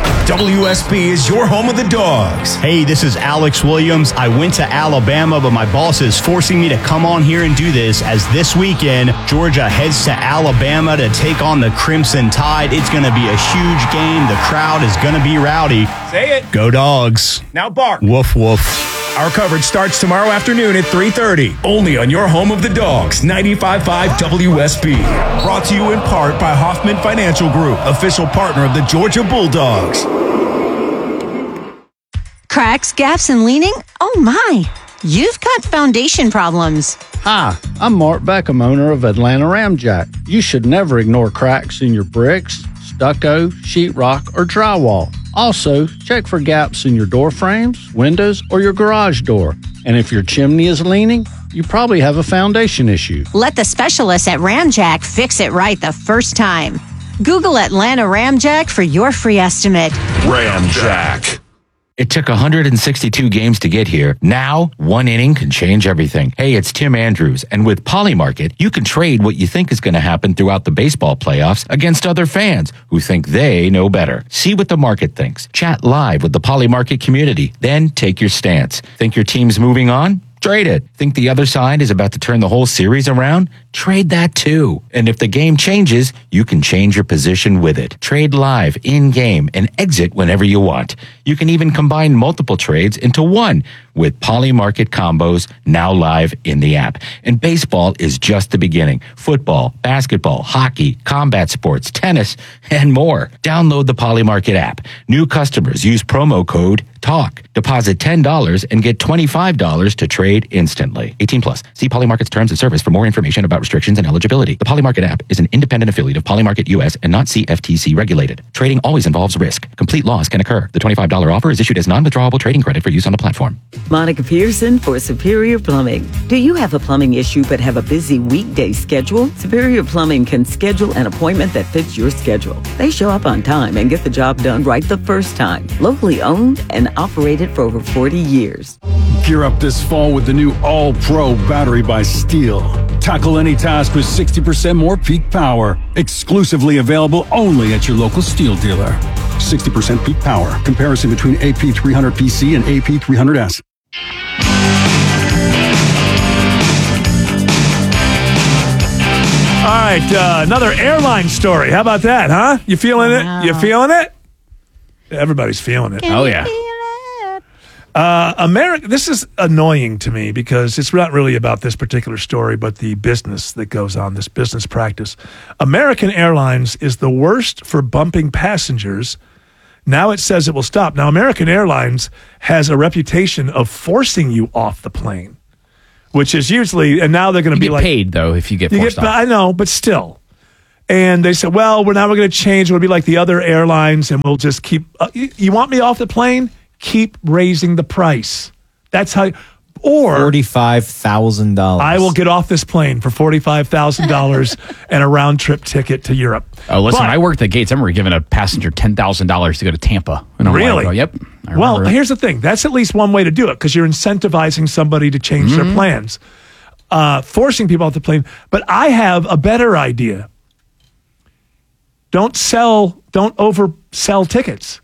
[SPEAKER 2] W S B is your home of the dogs.
[SPEAKER 8] Hey, this is Alex Williams. I went to Alabama, but my boss is forcing me to come on here and do this as this weekend, Georgia heads to Alabama to take on the Crimson Tide. It's going to be a huge game. The crowd is going to be rowdy.
[SPEAKER 2] Say it.
[SPEAKER 8] Go Dogs.
[SPEAKER 2] Now bark.
[SPEAKER 8] Woof, woof.
[SPEAKER 2] Our coverage starts tomorrow afternoon at three thirty, only on your home of the dogs, ninety-five point five W S B. Brought to you in part by Hoffman Financial Group, official partner of the Georgia Bulldogs.
[SPEAKER 3] Cracks, gaps, and leaning? Oh my! You've got foundation problems.
[SPEAKER 4] Hi, I'm Mark Beckham, owner of Atlanta Ramjack. You should never ignore cracks in your bricks, stucco, sheetrock, or drywall. Also, check for gaps in your door frames, windows, or your garage door. And if your chimney is leaning, you probably have a foundation issue.
[SPEAKER 3] Let the specialists at Ramjack fix it right the first time. Google Atlanta Ramjack for your free estimate.
[SPEAKER 19] Ramjack. It took one hundred sixty-two games to get here. Now, one inning can change everything. Hey, it's Tim Andrews, and with Polymarket, you can trade what you think is going to happen throughout the baseball playoffs against other fans who think they know better. See what the market thinks. Chat live with the Polymarket community. Then take your stance. Think your team's moving on? Trade it. Think the other side is about to turn the whole series around? Trade that too. And if the game changes, you can change your position with it. Trade live, in-game, and exit whenever you want. You can even combine multiple trades into one with Polymarket combos now live in the app. And baseball is just the beginning. Football, basketball, hockey, combat sports, tennis, and more. Download the Polymarket app. New customers use promo code TALK. Deposit ten dollars and get twenty-five dollars to trade instantly. eighteen plus. See Polymarket's terms of service for more information about restrictions and eligibility. The Polymarket app is an independent affiliate of Polymarket U S and not C F T C regulated. Trading always involves risk. Complete loss can occur. The twenty-five dollars offer is issued as non-withdrawable trading credit for use on the platform.
[SPEAKER 22] Monica Pearson for Superior Plumbing. Do you have a plumbing issue but have a busy weekday schedule? Superior Plumbing can schedule an appointment that fits your schedule. They show up on time and get the job done right the first time. Locally owned and operated for over forty years.
[SPEAKER 23] Gear up this fall with the new All-Pro battery by Steel.
[SPEAKER 5] Tackle any task with sixty percent more peak power. Exclusively available only at your local Steel dealer. sixty percent peak power. Comparison between A P three hundred P C and A P three hundred S.
[SPEAKER 14] All right, uh, another airline story. How about that, huh? You feeling it? You feeling it? Everybody's feeling it.
[SPEAKER 11] Oh, yeah.
[SPEAKER 14] Uh, America. This is annoying to me because it's not really about this particular story, but the business that goes on, this business practice. American Airlines is the worst for bumping passengers. Now it says it will stop. Now, American Airlines has a reputation of forcing you off the plane, which is usually, and now they're going to be
[SPEAKER 11] get
[SPEAKER 14] like
[SPEAKER 11] paid though if you get
[SPEAKER 14] you
[SPEAKER 11] forced
[SPEAKER 14] get,
[SPEAKER 11] off.
[SPEAKER 14] I know, but still. And they said, well, we're now we're going to change. We'll be like the other airlines, and we'll just keep. Uh, you, you want me off the plane? Keep raising the price. That's how. Or
[SPEAKER 18] forty-five thousand dollars.
[SPEAKER 14] I will get off this plane for forty-five thousand dollars and a round trip ticket to Europe.
[SPEAKER 11] Oh, listen,
[SPEAKER 14] But-
[SPEAKER 11] when I worked at Gates, I remember giving a passenger ten thousand dollars to go to Tampa. And I'm
[SPEAKER 14] Really?
[SPEAKER 11] Like, oh, yep. I
[SPEAKER 14] Well,
[SPEAKER 11] remember it.
[SPEAKER 14] here's the thing. That's at least one way to do it because you're incentivizing somebody to change
[SPEAKER 11] Mm-hmm.
[SPEAKER 14] their plans, uh, forcing people off the plane. But I have a better idea. Don't sell, don't oversell tickets.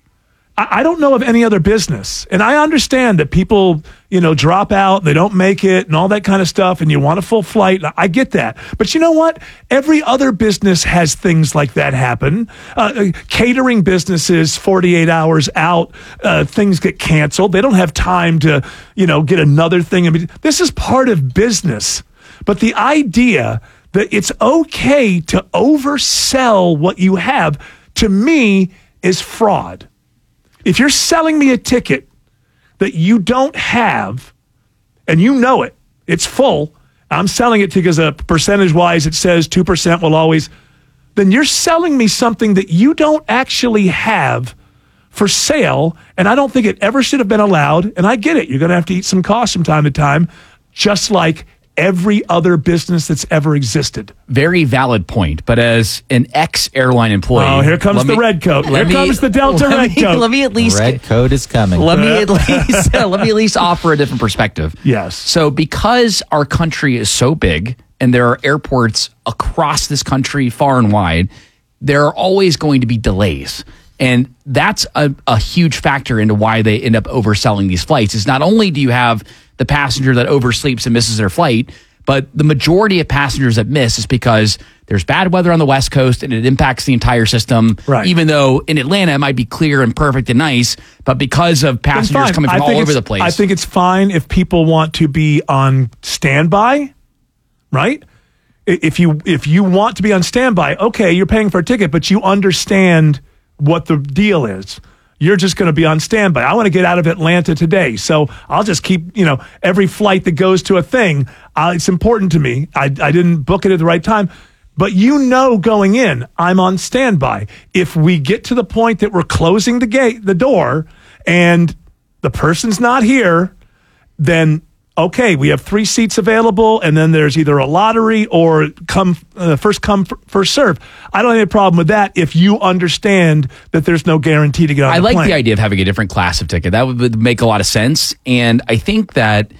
[SPEAKER 14] I, I don't know of any other business. And I understand that people, you know, drop out, they don't make it and all that kind of stuff, and you want a full flight. I get that. But you know what? Every other business has things like that happen. Uh, catering businesses, forty-eight hours out, uh, things get canceled. They don't have time to, you know, get another thing. I mean, this is part of business. But the idea that it's okay to oversell what you have, to me, is fraud. If you're selling me a ticket that you don't have, and you know it, it's full, I'm selling it to you because uh, percentage-wise it says two percent will always, then you're selling me something that you don't actually have for sale, and I don't think it ever should have been allowed, and I get it. You're going to have to eat some costs from time to time, just like every other business that's ever existed.
[SPEAKER 11] Very valid point. But as an ex-airline employee...
[SPEAKER 14] Oh, here comes
[SPEAKER 11] let
[SPEAKER 14] the
[SPEAKER 11] me-
[SPEAKER 14] red coat. Here
[SPEAKER 11] let me-
[SPEAKER 14] comes the Delta
[SPEAKER 11] let
[SPEAKER 14] red
[SPEAKER 11] me-
[SPEAKER 14] coat.
[SPEAKER 11] Let me at least...
[SPEAKER 18] Red code is coming.
[SPEAKER 11] Let me at least let me at least offer a different perspective.
[SPEAKER 14] Yes.
[SPEAKER 11] So because our country is so big and there are airports across this country far and wide, there are always going to be delays. And that's a, a huge factor into why they end up overselling these flights. Is not only do you have the passenger that oversleeps and misses their flight, but the majority of passengers that miss is because there's bad weather on the West Coast and it impacts the entire system.
[SPEAKER 14] Right.
[SPEAKER 11] Even though in Atlanta it might be clear and perfect and nice, but because of
[SPEAKER 14] Then
[SPEAKER 11] passengers
[SPEAKER 14] fine.
[SPEAKER 11] coming
[SPEAKER 14] I
[SPEAKER 11] from all
[SPEAKER 14] think
[SPEAKER 11] over
[SPEAKER 14] it's-
[SPEAKER 11] the place.
[SPEAKER 14] I think it's fine if people want to be on standby, right? I- If you if you want to be on standby, okay, you're paying for a ticket, but you understand what the deal is. You're just going to be on standby. I want to get out of Atlanta today, so I'll just keep, you know, every flight that goes to a thing. Uh, it's important to me. I, I didn't book it at the right time. But you know going in, I'm on standby. If we get to the point that we're closing the gate, the door, and the person's not here, then okay, we have three seats available, and then there's either a lottery or come uh, first come first serve. I don't have a problem with that if you understand that there's no guarantee to get on
[SPEAKER 11] I
[SPEAKER 14] the
[SPEAKER 11] like
[SPEAKER 14] plane.
[SPEAKER 11] the idea of having a different class of ticket. That would, would make a lot of sense. And I think that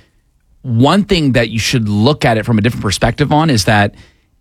[SPEAKER 11] one thing that you should look at it from a different perspective on is that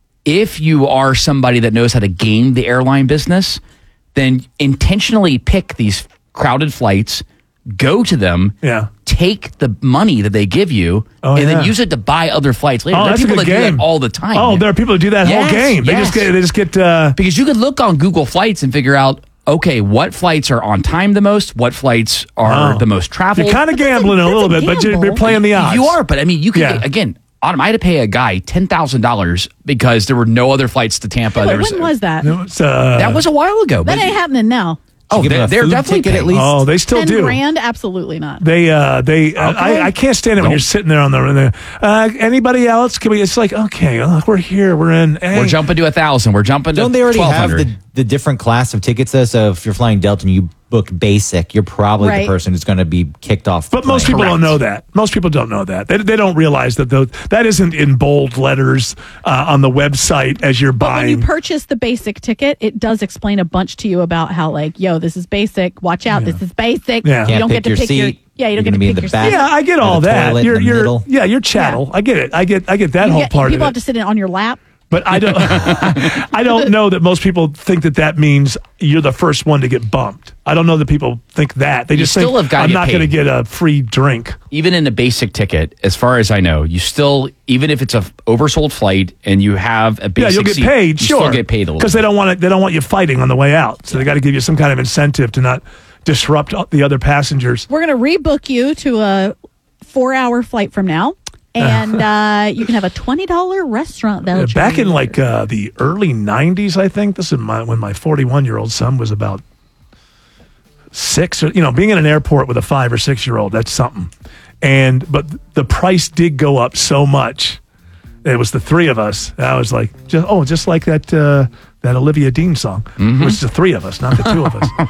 [SPEAKER 11] if you are somebody that knows how to game the airline business, then intentionally pick these crowded flights, go to them,
[SPEAKER 14] yeah.
[SPEAKER 11] take the money that they give you,
[SPEAKER 14] Oh,
[SPEAKER 11] and
[SPEAKER 14] yeah.
[SPEAKER 11] then use it to buy other flights later.
[SPEAKER 14] Oh,
[SPEAKER 11] there are
[SPEAKER 14] that's a
[SPEAKER 11] people
[SPEAKER 14] good
[SPEAKER 11] that
[SPEAKER 14] game.
[SPEAKER 11] do that all the time.
[SPEAKER 14] Oh, there are people who do that
[SPEAKER 11] Yes,
[SPEAKER 14] whole game. They
[SPEAKER 11] yes.
[SPEAKER 14] just get they just get uh,
[SPEAKER 11] because you could look on Google Flights and figure out, okay, what flights are on time the most, what flights are
[SPEAKER 14] Oh.
[SPEAKER 11] the most traveled.
[SPEAKER 14] You're kind of gambling a little bit, but you're, you're playing the odds.
[SPEAKER 11] You are, but I mean, you could
[SPEAKER 14] Yeah.
[SPEAKER 11] again. Autumn, I had to pay a guy ten thousand dollars because there were no other flights to Tampa.
[SPEAKER 17] Wait,
[SPEAKER 11] There was,
[SPEAKER 17] when was that?
[SPEAKER 14] No, it's, uh,
[SPEAKER 11] that was a while ago.
[SPEAKER 17] That
[SPEAKER 11] but-
[SPEAKER 17] ain't happening now.
[SPEAKER 11] oh,
[SPEAKER 18] give him
[SPEAKER 11] they're,
[SPEAKER 18] a
[SPEAKER 11] they're
[SPEAKER 18] food
[SPEAKER 11] definitely
[SPEAKER 18] ticket at
[SPEAKER 11] paying.
[SPEAKER 18] least?
[SPEAKER 14] Oh, they still
[SPEAKER 17] Ten
[SPEAKER 14] do.
[SPEAKER 17] grand? Absolutely not.
[SPEAKER 14] They, uh, they, uh, I, I can't stand it when
[SPEAKER 11] Nope.
[SPEAKER 14] you're sitting there on the, in the uh, anybody else? Can we, it's like, okay, look, we're here, we're in. Hey.
[SPEAKER 11] We're jumping to a thousand. We're jumping to
[SPEAKER 18] Don't they already
[SPEAKER 11] twelve
[SPEAKER 18] have
[SPEAKER 11] hundred.
[SPEAKER 18] the, the different class of tickets though? So if you're flying Delta and you book basic, you're probably
[SPEAKER 17] Right.
[SPEAKER 18] the person who's going to be kicked off. the
[SPEAKER 14] But most
[SPEAKER 18] plane.
[SPEAKER 14] people don't know that. Most people don't know that. They, they don't realize that those, that isn't in bold letters uh, on the website as you're
[SPEAKER 17] But when you
[SPEAKER 14] buying.
[SPEAKER 17] purchase the basic ticket, it does explain a bunch to you about how, like, yo, this is basic. Watch out, this is basic.
[SPEAKER 14] Yeah.
[SPEAKER 17] You
[SPEAKER 18] Can't
[SPEAKER 17] don't
[SPEAKER 18] pick
[SPEAKER 17] get to
[SPEAKER 18] your
[SPEAKER 17] pick your
[SPEAKER 18] seat.
[SPEAKER 17] Yeah, you don't
[SPEAKER 18] You're
[SPEAKER 17] get
[SPEAKER 18] gonna
[SPEAKER 17] to
[SPEAKER 18] be in
[SPEAKER 17] pick
[SPEAKER 18] the
[SPEAKER 17] your
[SPEAKER 18] back.
[SPEAKER 17] seat.
[SPEAKER 14] Yeah, I get
[SPEAKER 18] By
[SPEAKER 14] all
[SPEAKER 18] the
[SPEAKER 14] that.
[SPEAKER 18] toilet in
[SPEAKER 14] You're,
[SPEAKER 18] the
[SPEAKER 14] you're,
[SPEAKER 18] middle.
[SPEAKER 14] yeah, you're chattel. I get it. I get, I get that
[SPEAKER 17] You
[SPEAKER 14] whole
[SPEAKER 17] get-
[SPEAKER 14] part
[SPEAKER 17] people
[SPEAKER 14] of
[SPEAKER 17] have
[SPEAKER 14] it.
[SPEAKER 17] to sit in on your lap.
[SPEAKER 14] But I don't, I don't know that most people think that that means you're the first one to get bumped. I don't know that people think that. They
[SPEAKER 11] You
[SPEAKER 14] just
[SPEAKER 11] still
[SPEAKER 14] think
[SPEAKER 11] have gotta
[SPEAKER 14] I'm
[SPEAKER 11] get
[SPEAKER 14] not going to
[SPEAKER 11] paid.
[SPEAKER 14] get a free drink.
[SPEAKER 11] Even in a basic ticket, as far as I know, you still, even if it's a f- oversold flight and you have a basic
[SPEAKER 14] Yeah, you'll get
[SPEAKER 11] seat,
[SPEAKER 14] paid.
[SPEAKER 11] you
[SPEAKER 14] Sure,
[SPEAKER 11] still get paid a little.
[SPEAKER 14] because they don't want it. They don't want you fighting on the way out. So they got to give you some kind of incentive to not disrupt the other passengers.
[SPEAKER 17] We're going to rebook you to a four-hour flight from now, and uh, you can have a twenty dollars restaurant
[SPEAKER 14] Uh,
[SPEAKER 17] voucher.
[SPEAKER 14] Back in like uh, the early nineties, I think this is my when my forty-one-year-old son was about six. Or, you know, being in an airport with a five or six-year-old, that's something. And but the price did go up so much. It was the three of us. I was like, just, oh, just like that uh, that Olivia Dean song. It was the three of us, not the two of us.